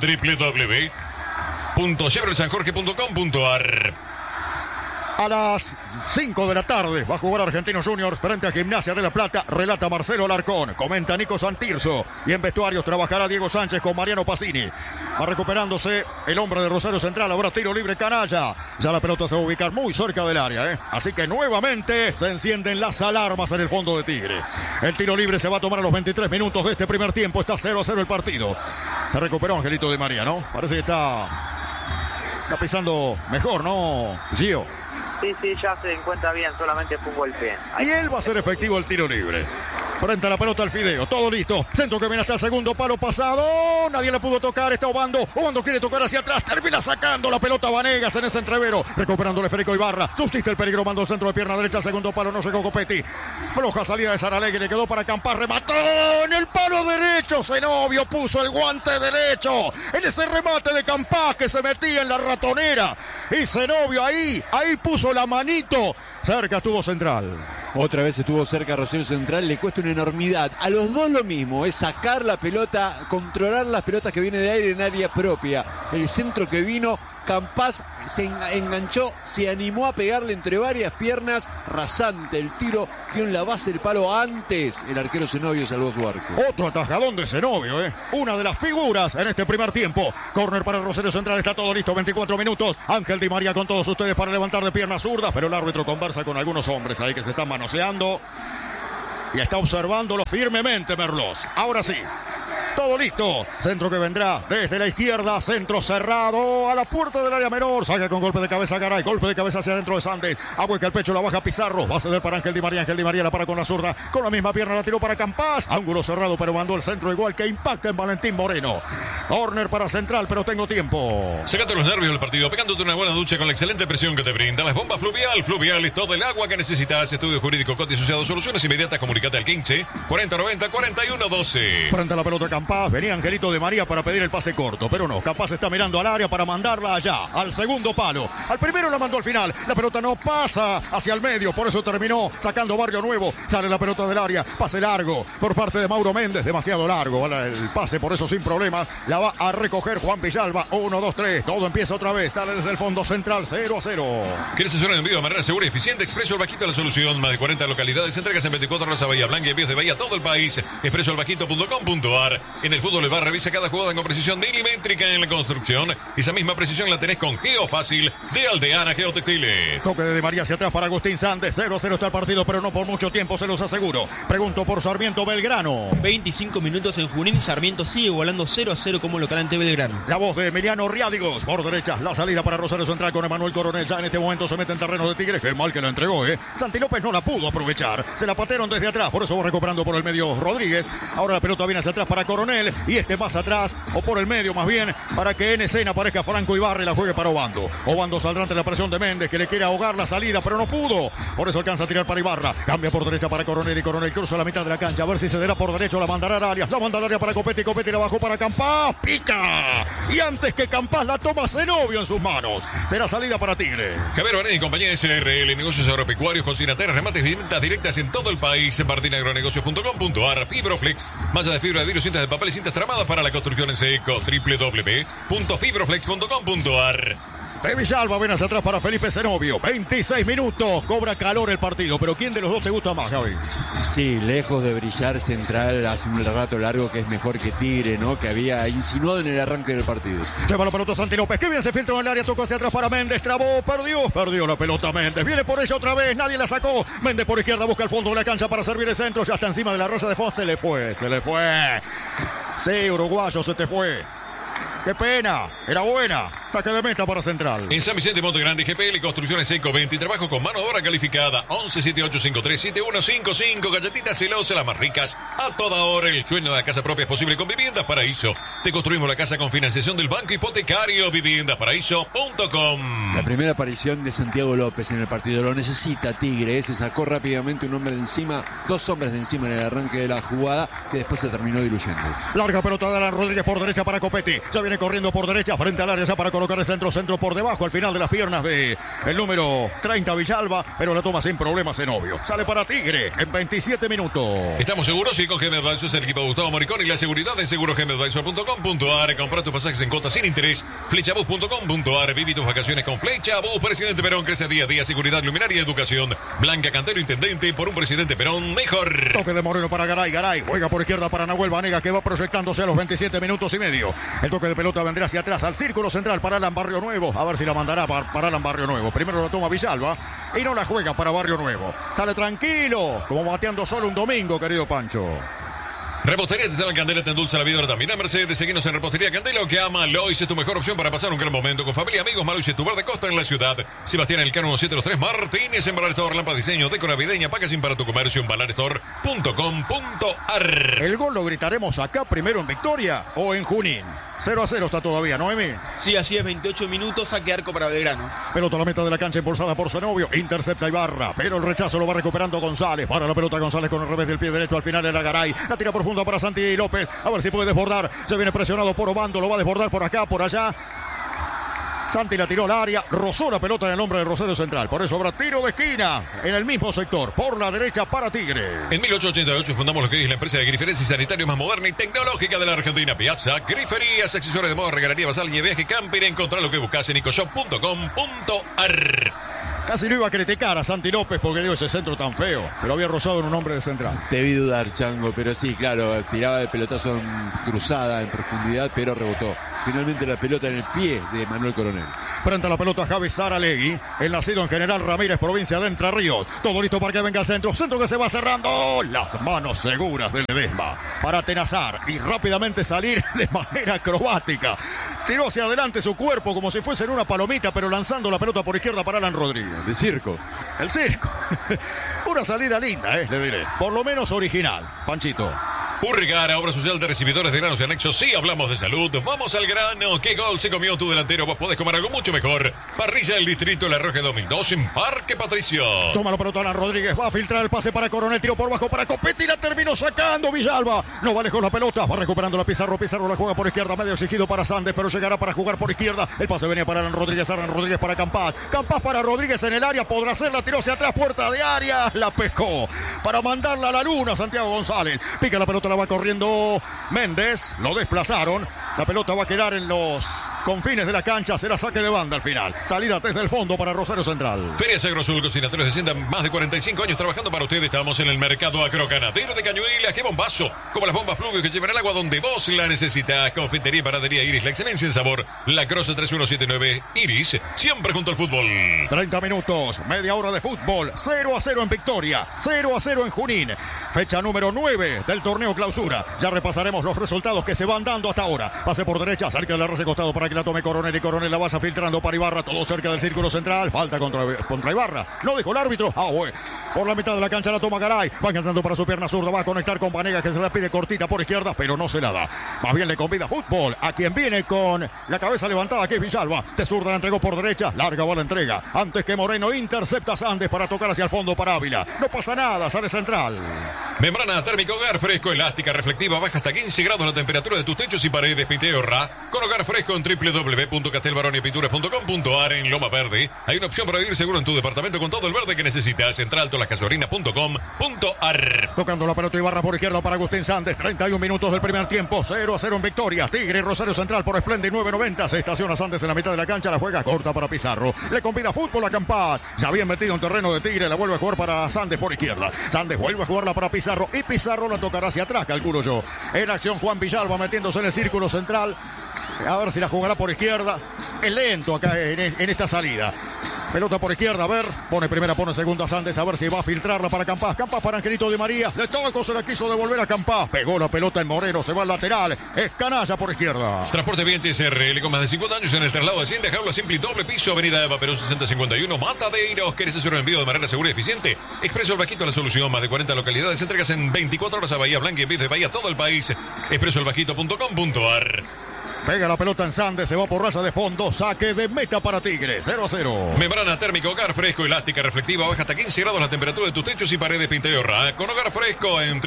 www.chevroletsanjorge.com.ar. A las 5 de la tarde va a jugar Argentinos Juniors frente a Gimnasia de La Plata. Relata Marcelo Alarcón, comenta Nico Santirso. Y en vestuarios trabajará Diego Sánchez con Mariano Pacini. Va recuperándose el hombre de Rosario Central. Ahora tiro libre canalla. Ya la pelota se va a ubicar muy cerca del área. Así que nuevamente se encienden las alarmas en el fondo de Tigre. El tiro libre se va a tomar a los 23 minutos de este primer tiempo. Está 0-0 el partido. Se recuperó Angelito Di María, ¿no? Parece que está pisando mejor, ¿no, Gio? Sí, ya se encuentra bien, solamente fue un golpe. Y él va a ser efectivo el tiro libre. Frente a la pelota el Fideo, todo listo. Centro que viene hasta el segundo palo pasado. Nadie le pudo tocar, está Obando. Obando quiere tocar hacia atrás, termina sacando la pelota Vanegas en ese entrevero. Recuperando el Federico Ibarra. Subsiste el peligro, mandó el centro de pierna derecha, segundo palo, no llegó Copetti. Floja salida de Saralegui, le quedó para Campás, remató en el palo derecho. Zenobio puso el guante derecho en ese remate de Campás que se metía en la ratonera. Y Zenobio ahí puso la manito. Cerca estuvo Central. Otra vez estuvo cerca Rosario Central, le cuesta una enormidad. A los dos lo mismo, es sacar la pelota, controlar las pelotas que vienen de aire en área propia. El centro que vino, Campás se enganchó, se animó a pegarle entre varias piernas, rasante el tiro, dio en la base del palo antes. El arquero Zenobio salvó su arco. Otro atajadón de Zenobio, una de las figuras en este primer tiempo. Córner para Rosario Central, está todo listo, 24 minutos. Ángel Di María con todos ustedes para levantar de pierna zurda, pero el árbitro conversa con algunos hombres ahí que se están manoseando y está observándolo firmemente Merlos. Ahora sí, todo listo. Centro que vendrá desde la izquierda. Centro cerrado a la puerta del área menor. Saca con golpe de cabeza Garay. Golpe de cabeza hacia adentro de Sandes. Ahueca el pecho, la baja Pizarro. Va a ceder para Ángel Di María. Ángel Di María la para con la zurda. Con la misma pierna la tiró para Campás. Ángulo cerrado, pero mandó el centro igual que impacta en Valentín Moreno. Corner para Central, pero tengo tiempo. Sácate los nervios del partido, pegándote una buena ducha con la excelente presión que te brinda las bombas Fluvial. Fluvial es todo el agua que necesitas. Estudio Jurídico Coti Asociado. Soluciones inmediatas. Comunicate al 15 4090 4112. Frente a la pelota Campás. Venía Angelito de María para pedir el pase corto, pero no, Campás está mirando al área para mandarla allá, al segundo palo. Al primero la mandó al final, la pelota no pasa hacia el medio, por eso terminó sacando Barrio Nuevo. Sale la pelota del área, pase largo por parte de Mauro Méndez, demasiado largo el pase, por eso sin problemas, la va a recoger Juan Villalba. 1, 2, 3, todo empieza otra vez, sale desde el fondo Central, 0-0. ¿Quieres hacer un envío de manera segura y eficiente? Expreso El Bajito, la solución. Más de 40 localidades, entregas en 24 horas a Bahía Blanca y envíos de Bahía a todo el país. expresoelbajito.com.ar. En el fútbol el bar revisa cada jugada con precisión milimétrica en la construcción. Esa misma precisión la tenés con Geofácil de Aldeana Geotextiles. Toque de Di María hacia atrás para Agustín Sandes. 0-0 está el partido, pero no por mucho tiempo, se los aseguro. Pregunto por Sarmiento Belgrano. 25 minutos en Junín. Sarmiento sigue volando 0-0 como local ante Belgrano. La voz de Emiliano Riádigos. Por derecha, la salida para Rosario Central con Emanuel Coronel. Ya en este momento se mete en terreno de Tigres. Qué mal que la entregó, Santi López no la pudo aprovechar. Se la patearon desde atrás, por eso va recuperando por el medio Rodríguez. Ahora la pelota viene hacia atrás para Coronel. Y este más atrás, o por el medio más bien, para que en escena aparezca Franco Ibarra y la juegue para Obando. Obando saldrá ante la presión de Méndez, que le quiere ahogar la salida, pero no pudo. Por eso alcanza a tirar para Ibarra. Cambia por derecha para Coronel y Coronel cruza la mitad de la cancha. A ver si se dará por derecho, la mandará al área. La manda al área para Copetti. Copetti la bajó para Campás. Pica. Y antes que Campás la toma Zenobio en sus manos. Será salida para Tigre. Javier Vanetti y compañía SRL, negocios agropecuarios, cocinateras, remates y ventas directas en todo el país. En martinagronegocios.com.ar. Fibroflex, malla de fibra de vidrio, cintas de papel y cintas tramadas para la construcción en seco. www.fibroflex.com.ar. De Villalba viene hacia atrás para Felipe Zenobio. 26 minutos. Cobra calor el partido. Pero ¿quién de los dos te gusta más, Javi? Sí, lejos de brillar Central hace un rato largo, que es mejor que Tigre, ¿no? Que había insinuado en el arranque del partido. Lleva la pelota Santi López. Que bien se filtró en el área. Tocó hacia atrás para Méndez. Trabó. Perdió la pelota Méndez. Viene por ella otra vez. Nadie la sacó. Méndez por izquierda. Busca el fondo de la cancha para servir el centro. Ya está encima de la Rosa de Font. Se le fue. Sí, uruguayo, se te fue. ¡Qué pena! Era buena. Saque de meta para Central. En San Vicente Monte Grande, GPL Construcciones Seco 20. Trabajo con mano de obra calificada. 1178537155. Galletitas celosas, las más ricas. A toda hora. El sueño de la casa propia es posible con Viviendas Paraíso. Te construimos la casa con financiación del Banco Hipotecario. Viviendasparaíso.com. La primera aparición de Santiago López en el partido. Lo necesita Tigre. Se sacó rápidamente un hombre de encima. Dos hombres de encima en el arranque de la jugada, que después se terminó diluyendo. Larga pelota de Alan Rodríguez por derecha para Copetti. Ya viene corriendo por derecha frente al área ya para colocar el centro por debajo al final de las piernas de el número 30 Villalba, pero la toma sin problemas Zenobio. Sale para Tigre en 27 minutos. Estamos seguros, sí, con GM Advisors, el equipo de Gustavo Moricón y la seguridad en segurogmadvisor.com.ar. Compra tus pasajes en cuotas sin interés. Flechabus.com.ar. Viví tus vacaciones con Flechabus. Presidente Perón crece día a día. Seguridad, luminaria y educación. Blanca Cantero, intendente. Por un presidente Perón mejor. Toque de Moreno para Garay. Juega por izquierda para Nahuel Vanega, que va proyectándose a los 27 minutos y medio. El toque de pelota vendrá hacia atrás al círculo central para Alan Barrio Nuevo. A ver si la mandará para Alan Barrio Nuevo. Primero la toma Villalba y no la juega para Barrio Nuevo. Sale tranquilo, como bateando solo un domingo, querido Pancho. Repostería Artesanal Candela te endulza la vida ahora también. Mercedes, seguinos en Repostería Candela, que ama Lois es tu mejor opción para pasar un gran momento con familia, amigos. Malois es tu bar de costa en la ciudad. Sebastián Elcano 1703 Martínez en Balarestore, lámpara diseño, deco navideña, packaging para tu comercio en balarestore.com.ar. El gol lo gritaremos acá primero en Victoria o en Junín. 0-0 está todavía, Noemi. Sí, así es, 28 minutos, saque arco para Belgrano. Pelota a la meta de la cancha impulsada por Zenobio. Intercepta Ibarra, pero el rechazo lo va recuperando González. Para la pelota González con el revés del pie derecho. Al final era Garay. La tira profunda para Santi López. A ver si puede desbordar. Se viene presionado por Obando. Lo va a desbordar por acá, por allá. Santi la tiró al área, rozó la pelota en el hombre de Rosario Central. Por eso habrá tiro de esquina en el mismo sector, por la derecha para Tigre. En 1888 fundamos lo que es la empresa de griferías y sanitario más moderna y tecnológica de la Argentina. Piazza, griferías, accesorios de moda, regalería, basal y viaje camping. Encontrá lo que buscas en ecoshop.com.ar. Casi no iba a criticar a Santi López porque dio ese centro tan feo, pero había rozado en un hombre de Central. Te vi dudar, Chango, pero sí, claro, tiraba el pelotazo en cruzada, en profundidad, pero rebotó. Finalmente la pelota en el pie de Manuel Coronel. Frente a la pelota Javi Saralegui, el nacido en General Ramírez, provincia de Entre Ríos. Todo listo para que venga el centro. Centro que se va cerrando. Las manos seguras de Ledesma para atenazar y rápidamente salir de manera acrobática. Tiró hacia adelante su cuerpo como si fuese en una palomita, pero lanzando la pelota por izquierda para Alan Rodríguez. De circo. El circo. Una salida linda, le diré. Por lo menos original. Panchito. Urrigara, obra social de recibidores de granos y anexos. Sí, hablamos de salud. Vamos al grano. ¿Qué gol se comió tu delantero? Vos podés comer algo mucho mejor. Parrilla del Distrito La Roja 2002 en Parque Patricio. Toma la pelota Alan Rodríguez. Va a filtrar el pase para Coronel. Tiro por bajo para Copetti. La terminó sacando Villalba. No vale con la pelota. Va recuperando la Pizarro. Pizarro la juega por izquierda. Medio exigido para Sandes, pero llegará para jugar por izquierda. El pase venía para Alan Rodríguez. Alan Rodríguez para Campas. Campas para Rodríguez en el área. Podrá hacerla. Tiró hacia atrás. Puerta de área. La pescó. Para mandarla a la luna. Santiago González. Pica la pelota. La va corriendo Méndez, lo desplazaron. La pelota va a quedar en los confines de la cancha. Será saque de banda al final. Salida desde el fondo para Rosario Central. Ferias Agrosul, cocinatorios de Hacienda, más de 45 años trabajando para ustedes. Estamos en el mercado agroganadero de Cañuelas. ¡Qué bombazo! Como las bombas Pluvio que llevan el agua donde vos la necesitas. Confitería y panadería Iris, la excelencia en sabor. La Croce 3179 Iris, siempre junto al fútbol. 30 minutos, media hora de fútbol. 0-0 en Victoria, 0-0 en Junín. Fecha número 9 del torneo clausura. Ya repasaremos los resultados que se van dando hasta ahora. Pase por derecha, cerca de la red costado para que la tome Coronel, y Coronel la vaya filtrando para Ibarra, todo cerca del círculo central. Falta contra Ibarra. No dejó el árbitro. Por la mitad de la cancha la toma Garay. Va alcanzando para su pierna zurda. Va a conectar con Vanegas, que se la pide cortita por izquierda, pero no se la da. Más bien le convida fútbol a quien viene con la cabeza levantada, que es Villalba. De zurda la entregó por derecha. Larga va la entrega. Antes que Moreno intercepta a Sandes para tocar hacia el fondo para Ávila. No pasa nada, sale central. Membrana térmica Hogar Fresco, elástica, reflectiva, baja hasta 15 grados la temperatura de tus techos y paredes. Pinteo Ra con Hogar Fresco en www.castelbaronipinturas.com.ar. En Loma Verde hay una opción para vivir seguro en tu departamento con todo el verde que necesitas. Centraltolascasorinas.com.ar. Tocando la pelota Ibarra por izquierda para Agustín Sandes. 31 minutos del primer tiempo. 0-0 en Victoria. Tigre y Rosario Central por Splendid 990. Se estaciona Sandes en la mitad de la cancha. La juega corta para Pizarro. Le convida fútbol a Campas. Ya bien metido en terreno de Tigre. La vuelve a jugar para Sandes por izquierda. Sandes vuelve a jugarla para Pizarro. Y Pizarro la tocará hacia atrás, calculo yo. En acción Juan Villalba metiéndose en el círculo central. A ver si la jugará por izquierda. Es lento acá en esta salida. Pelota por izquierda, a ver. Pone primera, pone segunda Sandes. A ver si va a filtrarla para Campas. Campas para Angelito Di María. Le tocó, se la quiso devolver a Campas. Pegó la pelota en Moreno. Se va al lateral. Es Canalla por izquierda. Transporte Vientes RL con más de 50 años en el traslado de Hacienda. Jaula simple y doble piso. Avenida Eva Perón 6051. Matadeiros. ¿Querés hacer un envío de manera segura y eficiente? Expreso El Bajito, la solución. Más de 40 localidades. Entregas en 24 horas a Bahía Blanca y envíos de Bahía a todo el país. expresoelbajito.com.ar. Pega la pelota en Sandes, se va por raya de fondo, saque de meta para Tigre, 0-0. Membrana térmica Hogar Fresco, elástica, reflectiva, baja hasta 15 grados la temperatura de tus techos y paredes. Pinteo Ra con Hogar Fresco en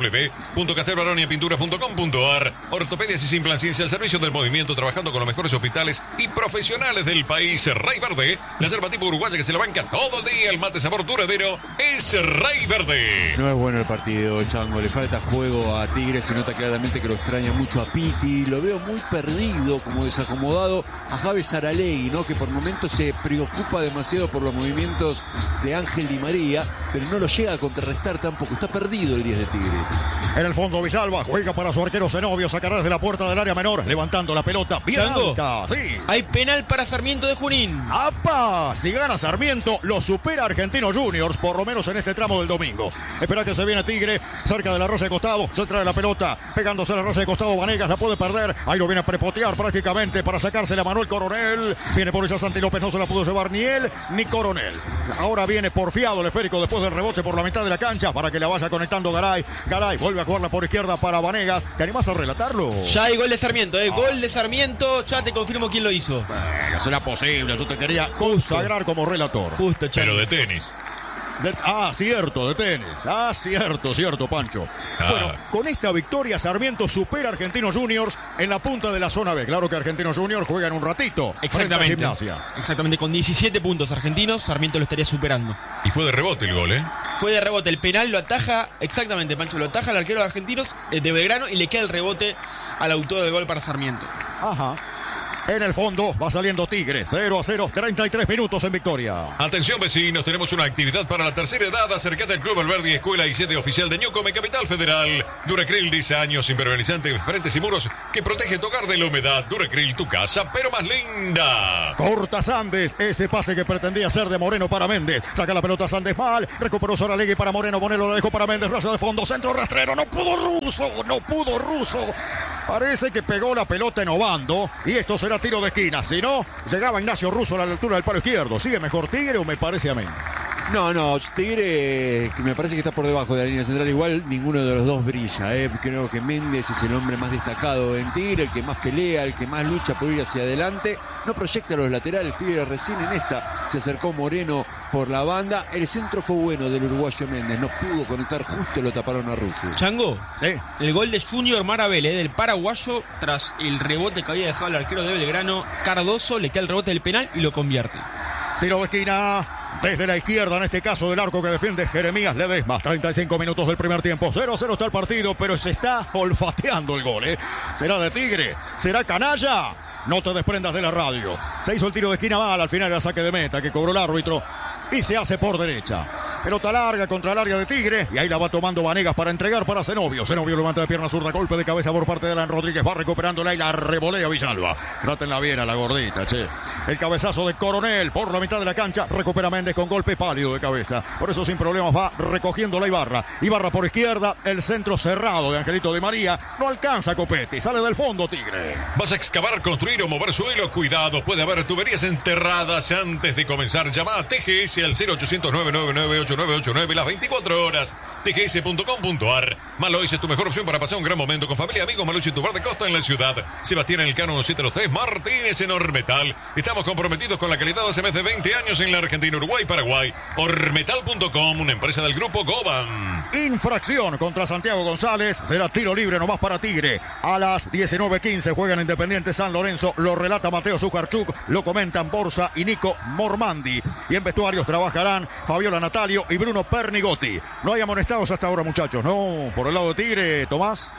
www.castelbaronipinturas.com.ar. Ortopedias y sin ciencia al servicio del movimiento, trabajando con los mejores hospitales y profesionales del país. Rey Verde, la yerba tipo uruguaya que se la banca todo el día. El mate sabor duradero es Rey Verde. No es bueno el partido, Chango, le falta juego a Tigre, se nota claramente que lo extraña mucho a Piti, lo veo muy perdido, como desacomodado, a Javi Saralegui, ¿no? Que por momentos se preocupa demasiado por los movimientos de Ángel Di María, pero no lo llega a contrarrestar tampoco. Está perdido el 10 de Tigre. En el fondo Villalba juega para su arquero Zenobio, sacará desde la puerta del área menor, levantando la pelota bien alta. Sí. Hay penal para Sarmiento de Junín. ¡Apa! Si gana Sarmiento, lo supera Argentinos Juniors, por lo menos en este tramo del domingo. Espera que se viene Tigre, cerca de la rosa de costado, se trae la pelota, pegándose a la rosa de costado, Vanegas la puede perder, ahí lo viene a prepotear prácticamente para sacársela Manuel Coronel. Viene por ella Santi López, no se la pudo llevar ni él ni Coronel. Ahora viene porfiado el esférico después del rebote por la mitad de la cancha para que la vaya conectando Garay. Garay vuelve a jugarla por izquierda para Vanegas. ¿Te animás a relatarlo? Ya hay gol de Sarmiento, gol de Sarmiento, ya te confirmo quién lo hizo. Será posible, yo te quería consagrar como relator. Justo, Chango. Pero de tenis. Cierto, de tenis. Cierto, Pancho. Bueno, con esta victoria Sarmiento supera a Argentinos Juniors en la punta de la zona B. Claro que Argentinos Juniors juega en un ratito. Exactamente. Gimnasia. Exactamente, con 17 puntos argentinos, Sarmiento lo estaría superando. Y fue de rebote el gol, ¿eh? Fue de rebote, el penal lo ataja, exactamente, Pancho, lo ataja el arquero de Argentinos, de Belgrano, y le queda el rebote al autor del gol para Sarmiento. Ajá. En el fondo va saliendo Tigre, 0-0, 33 minutos en victoria. Atención vecinos, tenemos una actividad para la tercera edad. Acércate al Club Alberdi, escuela y sede oficial de Ñucome, Capital Federal. Duracril, 10 años, impermeabilizante, frentes y muros que protege tu hogar de la humedad. Duracril, tu casa, pero más linda. Corta Sandes, ese pase que pretendía ser de Moreno para Méndez. Saca la pelota Sandes mal, recuperó Soralegui para Moreno, Moreno lo dejó para Méndez, raza de fondo, centro rastrero, no pudo Russo. Parece que pegó la pelota en Obando y esto será tiro de esquina. Si no, llegaba Ignacio Russo a la altura del palo izquierdo. ¿Sigue mejor Tigre o me parece a mí? No, Tigre que me parece que está por debajo de la línea central. Igual ninguno de los dos brilla. Creo que Méndez es el hombre más destacado en Tigre, el que más pelea, el que más lucha por ir hacia adelante. No proyecta los laterales. Tigre recién en esta se acercó Moreno por la banda. El centro fue bueno del uruguayo Méndez. No pudo conectar, justo lo taparon a Russo. Chango, ¿sí? El gol de Junior Marabel, del paraguayo, tras el rebote que había dejado el arquero de Belgrano, Cardoso, le queda el rebote del penal y lo convierte. Tiro de esquina. Desde la izquierda, en este caso del arco que defiende Jeremías Ledesma. 35 minutos del primer tiempo. 0-0 está el partido, pero se está olfateando el gol. ¿Será de Tigre? ¿Será canalla? No te desprendas de la radio. Se hizo el tiro de esquina mal, al final era saque de meta que cobró el árbitro y se hace por derecha. Pelota larga contra el área de Tigre y ahí la va tomando Vanegas para entregar para Zenobio. Zenobio levanta de pierna zurda, golpe de cabeza por parte de Alan Rodríguez, va recuperándola y la revolea Villalba. Trátenla bien a la gordita, che. El cabezazo de Coronel por la mitad de la cancha, recupera Méndez con golpe pálido de cabeza. Por eso sin problemas va recogiendo la Ibarra por izquierda, el centro cerrado de Angelito Di María, no alcanza Copetti, sale del fondo Tigre. ¿Vas a excavar, construir o mover suelo? Cuidado, puede haber tuberías enterradas. Antes de comenzar, llama a TGS al 0800 999 8989 las 24 horas. tgs.com.ar. Malois es tu mejor opción para pasar un gran momento con familia, amigos. Malois es tu bar de costa en la ciudad. Sebastián Elcano 1703, Martínez en Ormetal. Estamos comprometidos con la calidad hace más de 20 años en la Argentina, Uruguay, Paraguay. Ormetal.com, una empresa del grupo Goban. Infracción contra Santiago González. Será tiro libre nomás para Tigre. A las 19:15 juegan Independiente San Lorenzo. Lo relata Mateo Zucarchuk. Lo comentan Borsa y Nico Mormandi. Y en vestuarios trabajarán Fabiola Natalio y Bruno Pernigotti. No hay amonestados hasta ahora, muchachos, ¿no? Por el lado de Tigre, Tomás.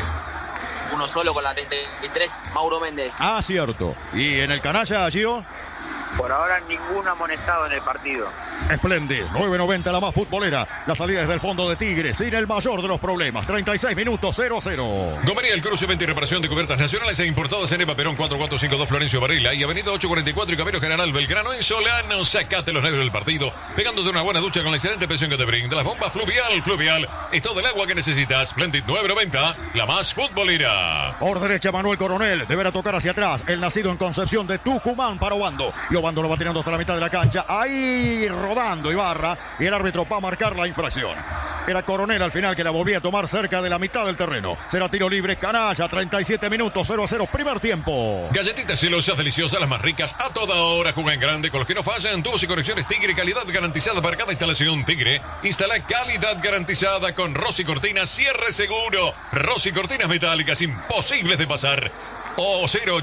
Uno solo con la 33, Mauro Méndez. Cierto. ¿Y en el canalla, Gio? Por ahora ningún amonestado en el partido. Espléndido, 9:90 la más futbolera. La salida desde el fondo de Tigre, sin el mayor de los problemas. 36 minutos, 0-0. Gomería El Cruce, venta y reparación de cubiertas nacionales e importadas en Eva Perón 4452 Florencio Varela y avenida 844 y Camino General Belgrano en Solano. Sacate los nervios del partido, pegándote una buena ducha con la excelente presión que te brinda las bombas Fluvial. Es todo el agua que necesitas. Splendid 9:90, la más futbolera. Por derecha Manuel Coronel, deberá tocar hacia atrás. El nacido en Concepción de Tucumán para Obando. Y Obando lo va tirando hasta la mitad de la cancha. Ahí rodando Ibarra y el árbitro va a marcar la infracción. Era Coronel al final que la volvía a tomar cerca de la mitad del terreno. Será tiro libre, canalla, 37 minutos, 0-0, primer tiempo. Galletitas celosas, deliciosas, las más ricas, a toda hora. Juega en grande con los que no fallan. Tubos y conexiones Tigre, calidad garantizada para cada instalación Tigre. Instala calidad garantizada con Rossi Cortinas, cierre seguro. Rossi Cortinas metálicas, imposibles de pasar. O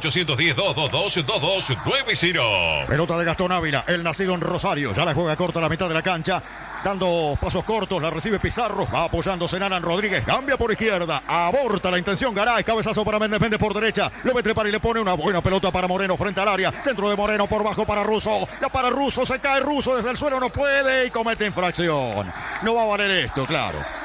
0810-222-2290. Pelota de Gastón Ávila, el nacido en Rosario. Ya la juega corta a la mitad de la cancha. Dando pasos cortos, la recibe Pizarro. Va apoyándose en Alan Rodríguez. Cambia por izquierda. Aborta la intención Garay. Cabezazo para Méndez. Méndez por derecha. Lo va a trepar y le pone una buena pelota para Moreno frente al área. Centro de Moreno por bajo para Russo. La para Russo. Se cae Russo desde el suelo. No puede y comete infracción. No va a valer esto, claro.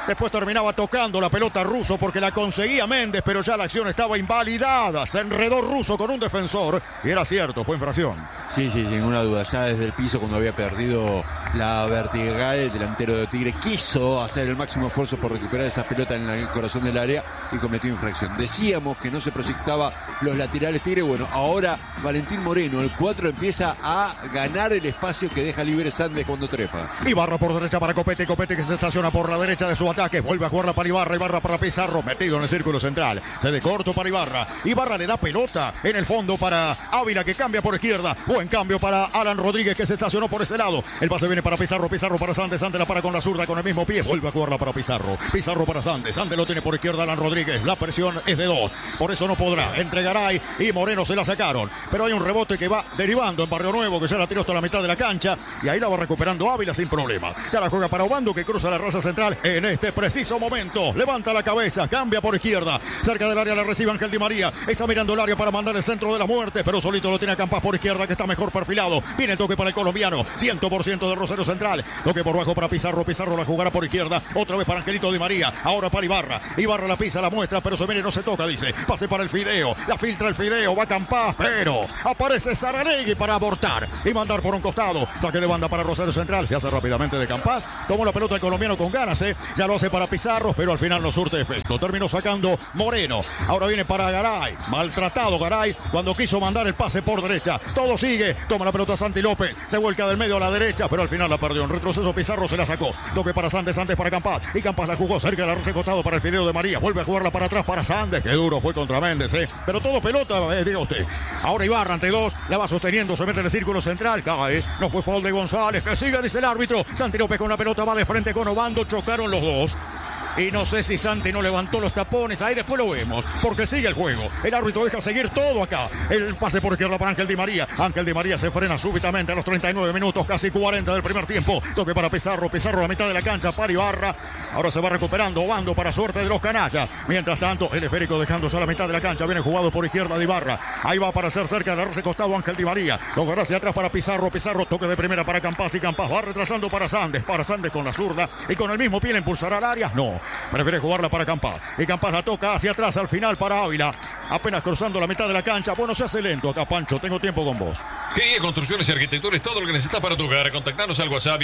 Después terminaba tocando la pelota Russo porque la conseguía Méndez, pero ya la acción estaba invalidada. Se enredó Russo con un defensor y era cierto, fue infracción. Sí, sin ninguna duda. Ya desde el piso, cuando había perdido la vertical, el delantero de Tigre quiso hacer el máximo esfuerzo por recuperar esa pelota en el corazón del área y cometió infracción. Decíamos que no se proyectaba los laterales Tigre. Bueno, ahora Valentín Moreno, el 4, empieza a ganar el espacio que deja libre Sandes cuando trepa. Ibarra por derecha para Copete, Copete que se estaciona por la derecha de su ataque, vuelve a jugarla para Ibarra, Ibarra para Pizarro, metido en el círculo central, se de corto para Ibarra, Ibarra le da pelota en el fondo para Ávila que cambia por izquierda, buen cambio para Alan Rodríguez que se estacionó por ese lado, el pase viene para Pizarro, Pizarro para Sandes, Sandes la para con la zurda con el mismo pie, vuelve a jugarla para Pizarro, Pizarro para Sandes, Sandes lo tiene por izquierda Alan Rodríguez, la presión es de 2, por eso no podrá, entre Garay y Moreno se la sacaron, pero hay un rebote que va derivando en Barrio Nuevo que ya la tiró hasta la mitad de la cancha y ahí la va recuperando Ávila sin problema, ya la juega para Obando que cruza la raza central en este preciso momento, levanta la cabeza, cambia por izquierda, cerca del área la recibe Ángel Di María, está mirando el área para mandar el centro de la muerte, pero solito lo tiene a Campas por izquierda que está mejor perfilado, viene el toque para el colombiano, 100% de Rosario Central, toque por bajo para Pizarro, Pizarro la jugará por izquierda, otra vez para Angelito Di María, ahora para Ibarra, Ibarra la pisa, la muestra, pero se viene, no se toca, dice, pase para el Fideo, la filtra el Fideo, va Campas, pero aparece Saralegui para abortar y mandar por un costado, saque de banda para Rosario Central, se hace rápidamente de Campas, tomó la pelota el colombiano con ganas, ya lo hace para Pizarro, pero al final no surte efecto, terminó sacando Moreno, ahora viene para Garay, maltratado Garay cuando quiso mandar el pase por derecha, todo sigue, toma la pelota Santi López, se vuelca del medio a la derecha, pero al final la perdió, en retroceso Pizarro se la sacó, toque para Sandes, Sandes para Campas, y Campas la jugó cerca de la red costado para el Fideo de María, vuelve a jugarla para atrás para Sandes, que duro fue contra Méndez, pero todo pelota, diga usted, ahora Ibarra ante 2, la va sosteniendo, se mete en el círculo central, cae, no fue foul de González, que siga, dice el árbitro, Santi López con la pelota va de frente con Obando, chocaron los dos. Y no sé si Santi no levantó los tapones, ahí después lo vemos, porque sigue el juego. El árbitro deja seguir todo acá. El pase por izquierda para Ángel Di María. Ángel Di María se frena súbitamente a los 39 minutos, casi 40 del primer tiempo. Toque para Pizarro, Pizarro a la mitad de la cancha para Ibarra. Ahora se va recuperando Obando para suerte de los canallas. Mientras tanto, el esférico dejando ya la mitad de la cancha. Viene jugado por izquierda de Ibarra. Ahí va a aparecer cerca de la red costado Ángel Di María. Lo agarra hacia atrás para Pizarro, Pizarro toque de primera para Campas y Campas va retrasando para Sandes con la zurda. Y con el mismo pie le impulsará al área. No, prefiere jugarla para Campas y Campas la toca hacia atrás al final para Ávila, apenas cruzando la mitad de la cancha. Bueno, se hace lento acá, Pancho, tengo tiempo con vos. GIE Construcciones y Arquitectura es todo lo que necesitas para tu hogar. Contactanos al WhatsApp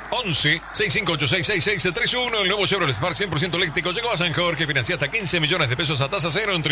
11 65866631. El nuevo Chevrolet Spark 100% eléctrico llegó a San Jorge, financia hasta 15 millones de pesos a tasa cero en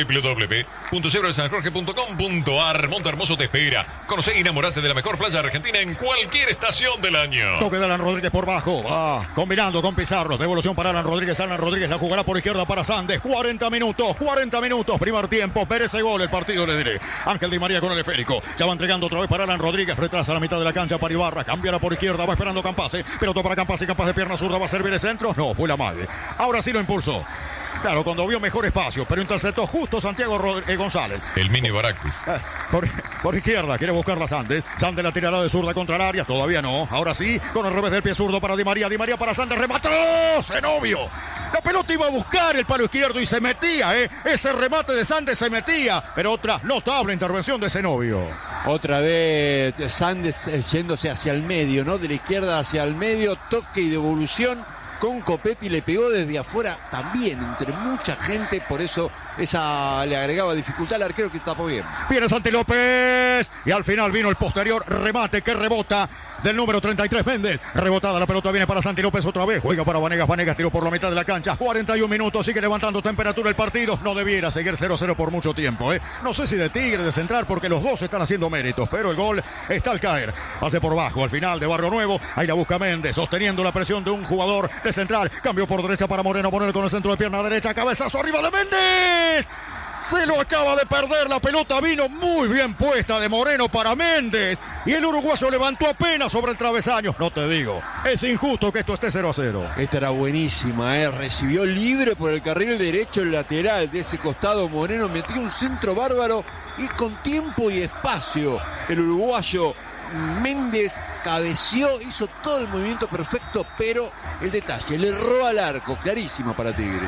www.chevroletsanjorge.com.ar. Monte Hermoso te espera. Conoce y enamorate de la mejor playa argentina en cualquier estación del año. Toque de Alan Rodríguez por bajo, va combinando con Pizarro, devolución para Alan Rodríguez la jugará por izquierda para Sandes, 40 minutos, primer tiempo, merece gol el partido, le diré. Ángel Di María con el esférico, ya va entregando otra vez para Alan Rodríguez, retrasa la mitad de la cancha para Ibarra, cambiará por izquierda, va esperando Campas, pelota para Campas y Campas de pierna zurda, va a servir el centro, no, fue la madre, ahora sí lo impulsó. Claro, cuando vio mejor espacio, pero interceptó justo Santiago González. El mini Baracus. Por izquierda, quiere buscarla Sandes. Sandes la tirará de zurda contra el área. Todavía no. Ahora sí, con el revés del pie zurdo para Di María. Di María para Sandes. ¡Remató! ¡Zenobio! La pelota iba a buscar el palo izquierdo y se metía, Ese remate de Sandes se metía. Pero otra notable intervención de Zenobio. Otra vez Sandes yéndose hacia el medio, ¿no? De la izquierda hacia el medio. Toque y devolución con Copetti, le pegó desde afuera también, entre mucha gente, por eso esa le agregaba dificultad al arquero que tapó bien. Viene Santi López y al final vino el posterior remate que rebota del número 33 Méndez. Rebotada la pelota, viene para Santi López otra vez, juega para Vanegas, Vanegas tiró por la mitad de la cancha, 41 minutos, sigue levantando temperatura el partido, no debiera seguir 0-0 por mucho tiempo, No sé si de Tigre, de Central, porque los dos están haciendo méritos, pero el gol está al caer, hace por bajo, al final de Barrio Nuevo, ahí la busca Méndez, sosteniendo la presión de un jugador de Central, cambio por derecha para Moreno, Moreno con el centro de pierna derecha, cabezazo arriba de Méndez. Se lo acaba de perder, la pelota vino muy bien puesta de Moreno para Méndez y el uruguayo levantó apenas sobre el travesaño. No te digo, es injusto que esto esté 0-0. Esta era buenísima, recibió libre por el carril derecho, el lateral de ese costado. Moreno metió un centro bárbaro y con tiempo y espacio el uruguayo Méndez cabeció, hizo todo el movimiento perfecto, pero el detalle, le erró al arco, clarísima para Tigre.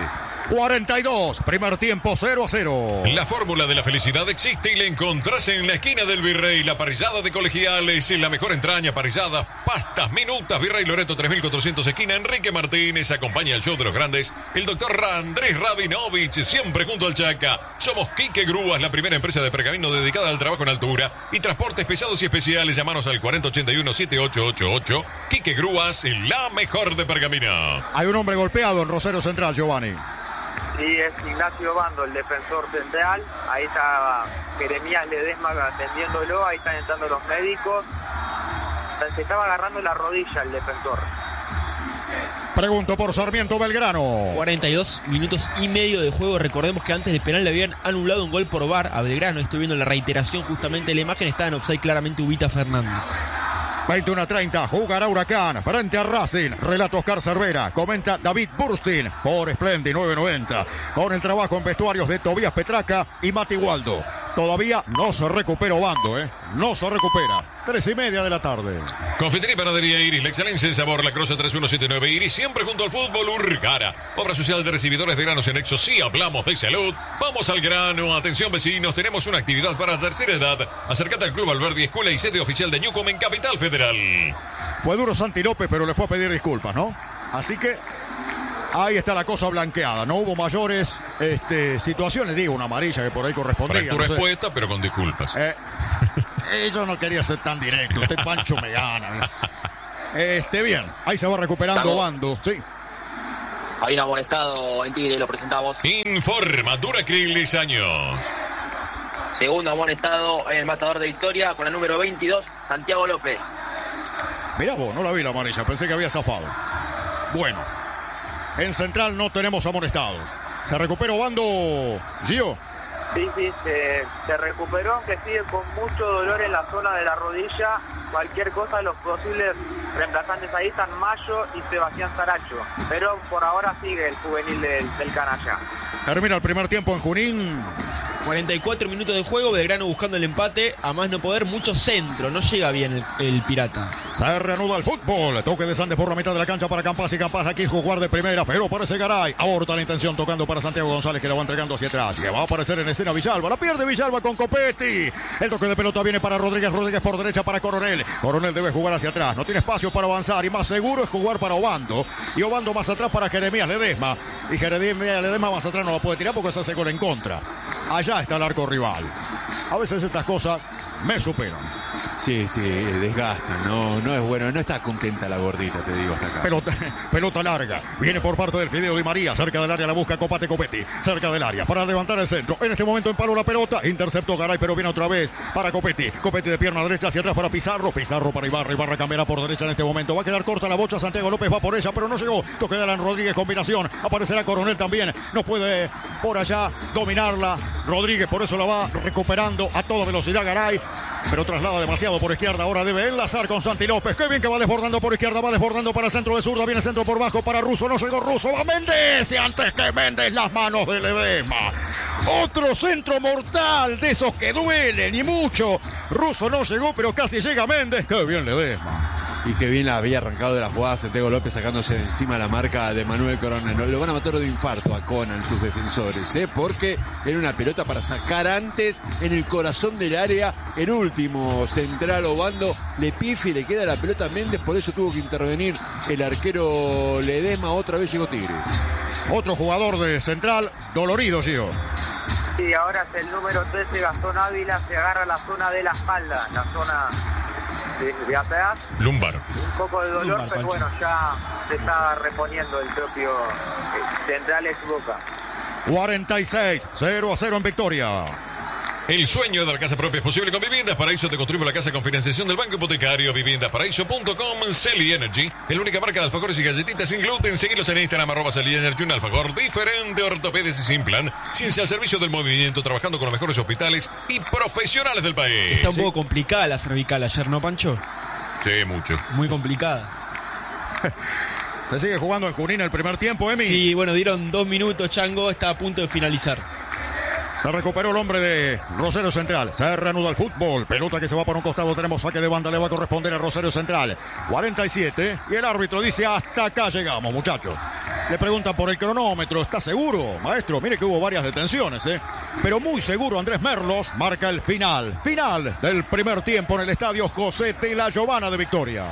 42, primer tiempo 0-0. La fórmula de la felicidad existe y la encontrás en la esquina del Virrey. La parrillada de Colegiales, la mejor entraña, parrilladas, pastas, minutas. Virrey Loreto 3400, esquina Enrique Martínez. Acompaña el show de los grandes el doctor Andrés Rabinovich, siempre junto al Chaca. Somos Quique Grúas, la primera empresa de pergamino dedicada al trabajo en altura y transportes pesados y especiales. Llamanos al 4081-7888. Quique Grúas, la mejor de pergamino. Hay un hombre golpeado en Rosario Central, Giovanni. Sí, es Ignacio Bando, el defensor central. Ahí está Jeremías Ledesma atendiéndolo. Ahí están entrando los médicos. Se estaba agarrando la rodilla el defensor. Pregunto por Sarmiento Belgrano. 42 minutos y medio de juego. Recordemos que antes del penal le habían anulado un gol por VAR a Belgrano. Estoy viendo la reiteración justamente de la imagen. Está en offside claramente Ubita Fernández. 21:30, jugará Huracán frente a Racing. Relato Oscar Cervera, comenta David Burstin por Splendid 990. Con el trabajo en vestuarios de Tobías Petraca y Mati Waldo. Todavía no se recupera Obando, no se recupera. 3:30 de la tarde. Confitería y Panadería Iris, la excelencia en sabor, la Croce 3179 Iris, siempre junto al fútbol. Urgara, obra social de recibidores de granos en Nexo. Sí, hablamos de salud. Vamos al grano. Atención vecinos, tenemos una actividad para tercera edad. Acércate al Club Alberdi, escuela y sede oficial de Newcom en Capital Federal. Fue duro Santi López, pero le fue a pedir disculpas, ¿no? Así que ahí está la cosa blanqueada. No hubo mayores situaciones, digo, una amarilla que por ahí correspondía. Fractura expuesta, pero con disculpas. Yo no quería ser tan directo. Usted, Pancho, me gana. Bien, ahí se va recuperando Bando. Sí. Hay un amonestado en Tigre, lo presentamos. Informa, Duracril años. Segundo amonestado en el matador de Victoria con el número 22, Santiago López. Mirá vos, no la vi la amarilla, pensé que había zafado. Bueno, en Central no tenemos amonestados. ¿Se recuperó Bando, Gio? Sí, se recuperó, aunque sigue con mucho dolor en la zona de la rodilla. Cualquier cosa, los posibles reemplazantes ahí están Mayo y Sebastián Saracho. Pero por ahora sigue el juvenil del canalla. Termina el primer tiempo en Junín. 44 minutos de juego, Belgrano buscando el empate, a más no poder, mucho centro, no llega bien el Pirata. Se reanuda el fútbol, toque de Sandes por la mitad de la cancha para Campas y Campas aquí jugar de primera, pero parece Garay, aborta la intención tocando para Santiago González que la va entregando hacia atrás, que va a aparecer en escena Villalba, la pierde Villalba con Copetti, el toque de pelota viene para Rodríguez por derecha para Coronel debe jugar hacia atrás, no tiene espacio para avanzar y más seguro es jugar para Obando, y Obando más atrás para Jeremías Ledesma, y Jeremías Ledesma más atrás no la puede tirar porque se hace gol en contra. Allá está el arco rival. A veces estas cosas me superan. Sí, desgastan, no es bueno, no está contenta la gordita, te digo, hasta acá. Pelota larga, viene por parte del Fideo Di María, cerca del área la busca Copetti, cerca del área, para levantar el centro, en este momento empaló la pelota, interceptó Garay, pero viene otra vez para Copetti de pierna derecha hacia atrás para Pizarro para Ibarra cambiará por derecha en este momento, va a quedar corta la bocha, Santiago López va por ella, pero no llegó, toque de Alan Rodríguez, combinación, aparecerá Coronel también, no puede por allá dominarla, Rodríguez por eso la va recuperando a toda velocidad Garay, pero traslada demasiado por izquierda, ahora debe enlazar con Santi López, qué bien que va desbordando por izquierda, va desbordando para el centro de zurda, viene centro por bajo para Russo, no llegó Russo, va Méndez, y antes que Méndez las manos de Ledesma, otro centro mortal de esos que duelen y mucho, Russo no llegó pero casi llega Méndez, qué bien Ledesma. Y que bien la había arrancado de la jugada Santiago López sacándose de encima la marca de Manuel Coronel. Lo van a matar de infarto a Conan, sus defensores, porque era una pelota para sacar antes en el corazón del área. El último central Obando le pifia y le queda la pelota a Méndez, por eso tuvo que intervenir el arquero Ledesma. Otra vez llegó Tigre. Otro jugador de Central, dolorido, Gio. Sí, ahora es el número 13, Gastón Ávila, se agarra la zona de la espalda, la zona de atrás. Lumbar. Un poco de dolor, Lumbar, pero Pancho. bueno, ya se está reponiendo el propio Central es Boca. 46, 0-0 en victoria. El sueño de la casa propia es posible con Viviendas Paraíso. Te construimos la casa con financiación del Banco Hipotecario. Viviendasparaíso.com. Celi Energy, la única marca de alfajores y galletitas sin gluten. Seguilos en Instagram, @Celi Energy. Un alfajor diferente, ortopedes y sin plan. Ciencia al servicio del movimiento, trabajando con los mejores hospitales y profesionales del país. Está un poco complicada la cervical ayer, ¿no, Pancho? Sí, mucho. Muy complicada. Se sigue jugando en Junín el primer tiempo, Emi. Sí, bueno, dieron 2 minutos, Chango, está a punto de finalizar. Se recuperó el hombre de Rosario Central. Se reanuda el fútbol. Pelota que se va por un costado. Tenemos saque de banda. Le va a corresponder a Rosario Central. 47. Y el árbitro dice: hasta acá llegamos, muchachos. Le preguntan por el cronómetro. ¿Está seguro, maestro? Mire que hubo varias detenciones, pero muy seguro Andrés Merlos marca el final del primer tiempo en el estadio José Tela Giovana de Victoria.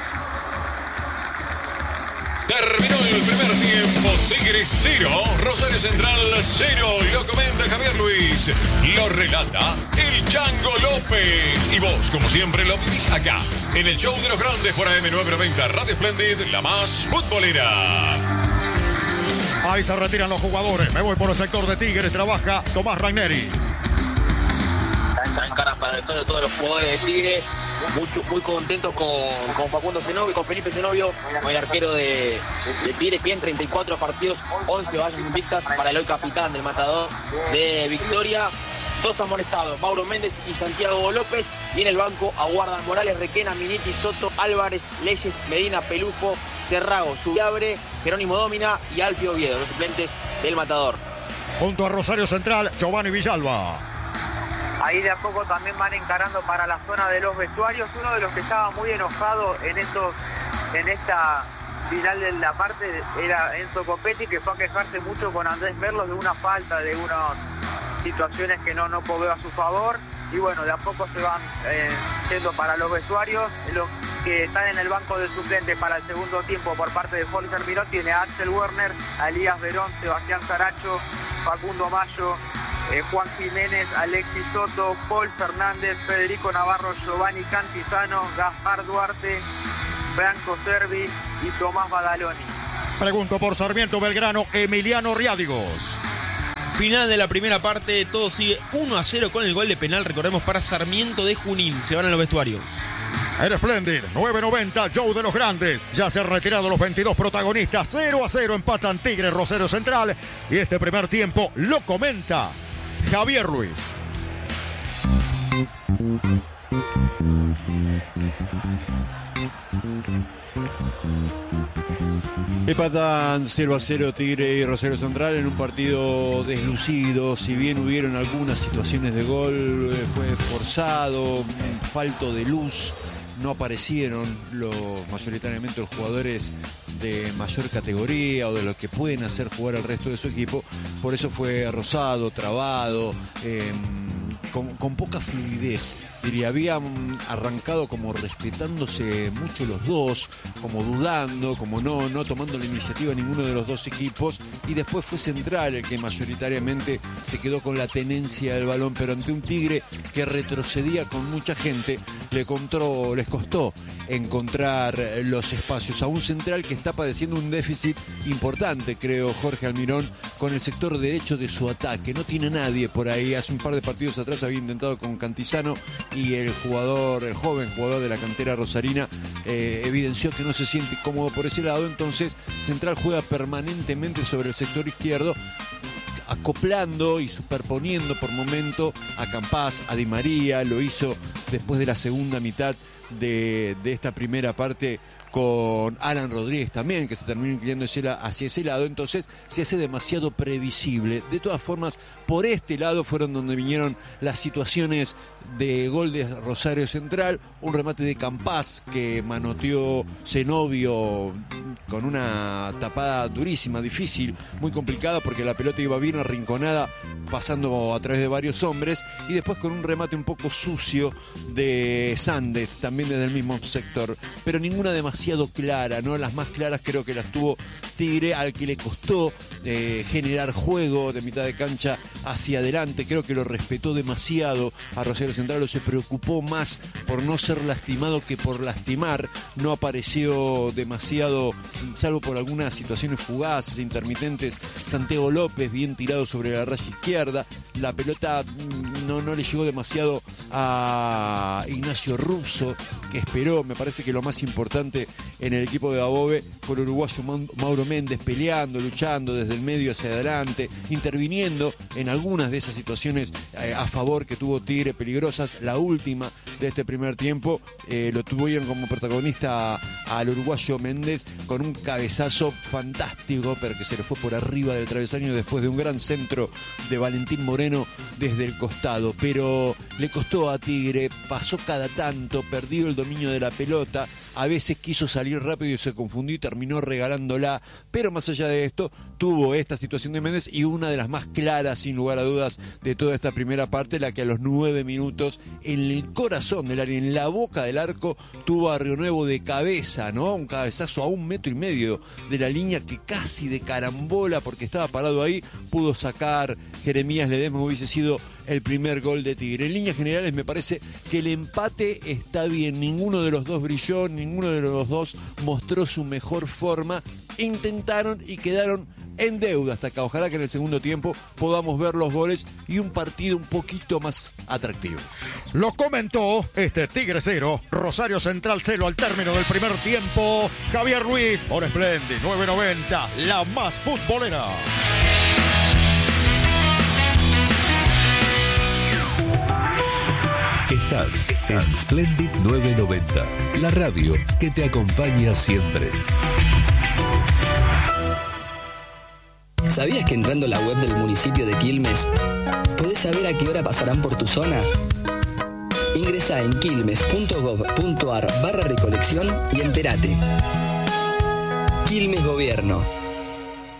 Terminó el primer tiempo, Tigres 0, Rosario Central 0, lo comenta Javier Luis, lo relata el Chango López. Y vos, como siempre, lo vivís acá, en el show de los grandes por AM990, Radio Splendid, la más futbolera. Ahí se retiran los jugadores, me voy por el sector de Tigres, trabaja Tomás Ragneri. Están en caras para todos los jugadores de Tigres. Muy contentos con Facundo Zenobio, con Felipe Zenobio, con el arquero de Tigres, que en 34 partidos, 11 vallas invictas para el hoy capitán del Matador de Victoria. Todos amonestados, Mauro Méndez y Santiago López, y en el banco aguardan Morales, Requena, Miniti, Soto, Álvarez, Leyes, Medina, Pelufo, Cerrago, Subiabre, Jerónimo Dómina y Alfio Oviedo, los suplentes del Matador. Junto a Rosario Central, Giovanni Villalba. Ahí de a poco también van encarando para la zona de los vestuarios. Uno de los que estaba muy enojado en esta final de la parte era Enzo Copetti, que fue a quejarse mucho con Andrés Merlos de una falta, de unas situaciones que no cobró a su favor. Y bueno, de a poco se van yendo para los vestuarios. Los que están en el banco de suplentes para el segundo tiempo por parte de Holger Miró tiene a Axel Werner, a Elías Verón, Sebastián Saracho, Facundo Mayo, Juan Jiménez, Alexis Soto, Paul Fernández, Federico Navarro, Giovanni Cantizano, Gaspar Duarte, Franco Servi y Tomás Badaloni. Pregunto por Sarmiento Belgrano, Emiliano Riádigos. Final de la primera parte, todo sigue 1-0 con el gol de penal, recordemos, para Sarmiento de Junín. Se van a los vestuarios. En Splendid, 9.90, show de los grandes. Ya se han retirado los 22 protagonistas. 0-0 empatan Tigres, Rosario Central. Y este primer tiempo lo comenta Javier Ruiz. Empatan 0-0 Tigre y Rosario Central en un partido deslucido. Si bien hubieron algunas situaciones de gol, fue forzado, falto de luz. No aparecieron mayoritariamente los jugadores de mayor categoría o de los que pueden hacer jugar al resto de su equipo. Por eso fue rozado, trabado, con poca fluidez. Diría, habían arrancado como respetándose mucho los dos, como dudando, como no tomando la iniciativa ninguno de los dos equipos, y después fue Central el que mayoritariamente se quedó con la tenencia del balón, pero ante un Tigre que retrocedía con mucha gente, les costó encontrar los espacios a un Central que está padeciendo un déficit importante, creo, Jorge Almirón, con el sector derecho de su ataque. No tiene nadie por ahí. Hace un par de partidos atrás había intentado con Cantizano y el joven jugador de la cantera rosarina evidenció que no se siente cómodo por ese lado. Entonces Central juega permanentemente sobre el sector izquierdo, acoplando y superponiendo por momento a Campás, a Di María. Lo hizo después de la segunda mitad de esta primera parte con Alan Rodríguez también, que se terminó inclinando hacia ese lado. Entonces se hace demasiado previsible. De todas formas, por este lado fueron donde vinieron las situaciones de gol de Rosario Central, un remate de Campás que manoteó Zenobio con una tapada durísima, difícil, muy complicada, porque la pelota iba bien arrinconada, pasando a través de varios hombres, y después con un remate un poco sucio de Sández, también desde el mismo sector, pero ninguna demasiado clara, ¿no? Las más claras creo que las tuvo Tigre, al que le costó generar juego de mitad de cancha hacia adelante. Creo que lo respetó demasiado a Rosario Central, o se preocupó más por no ser lastimado que por lastimar. No apareció demasiado, salvo por algunas situaciones fugaces, intermitentes, Santiago López bien tirado sobre la raya izquierda. La pelota no le llegó demasiado a Ignacio Russo, que esperó. Me parece que lo más importante en el equipo de Dabove fue el uruguayo Mauro Méndez, peleando, luchando desde el medio hacia adelante, interviniendo en algunas de esas situaciones a favor que tuvo Tigre, peligrosas. La última de este primer tiempo lo tuvieron como protagonista al uruguayo Méndez con un cabezazo fantástico, pero que se le fue por arriba del travesaño después de un gran centro de Valentín Moreno desde el costado. acertado, pero le costó a Tigre, pasó cada tanto, perdió el dominio de la pelota, a veces quiso salir rápido y se confundió y terminó regalándola, pero más allá de esto, tuvo esta situación de Méndez y una de las más claras, sin lugar a dudas, de toda esta primera parte, la que a los 9 minutos, en el corazón del área, en la boca del arco, tuvo a Río Nuevo de cabeza, ¿no? Un cabezazo a 1,5 metros de la línea que casi de carambola, porque estaba parado ahí, pudo sacar Jeremías Ledesma, hubiese sido el primer gol de Tigre. En líneas generales me parece que el empate está bien, ninguno de los dos brilló, ninguno de los dos mostró su mejor forma, intentaron y quedaron en deuda hasta acá. Ojalá que en el segundo tiempo podamos ver los goles y un partido un poquito más atractivo. Lo comentó Tigre 0, Rosario Central 0 al término del primer tiempo. Javier Ruiz por Splendid 990, la más futbolera. Estás en Splendid 990, la radio que te acompaña siempre. ¿Sabías que entrando a la web del municipio de Quilmes podés saber a qué hora pasarán por tu zona? Ingresá en quilmes.gov.ar/recolección y entérate. Quilmes Gobierno.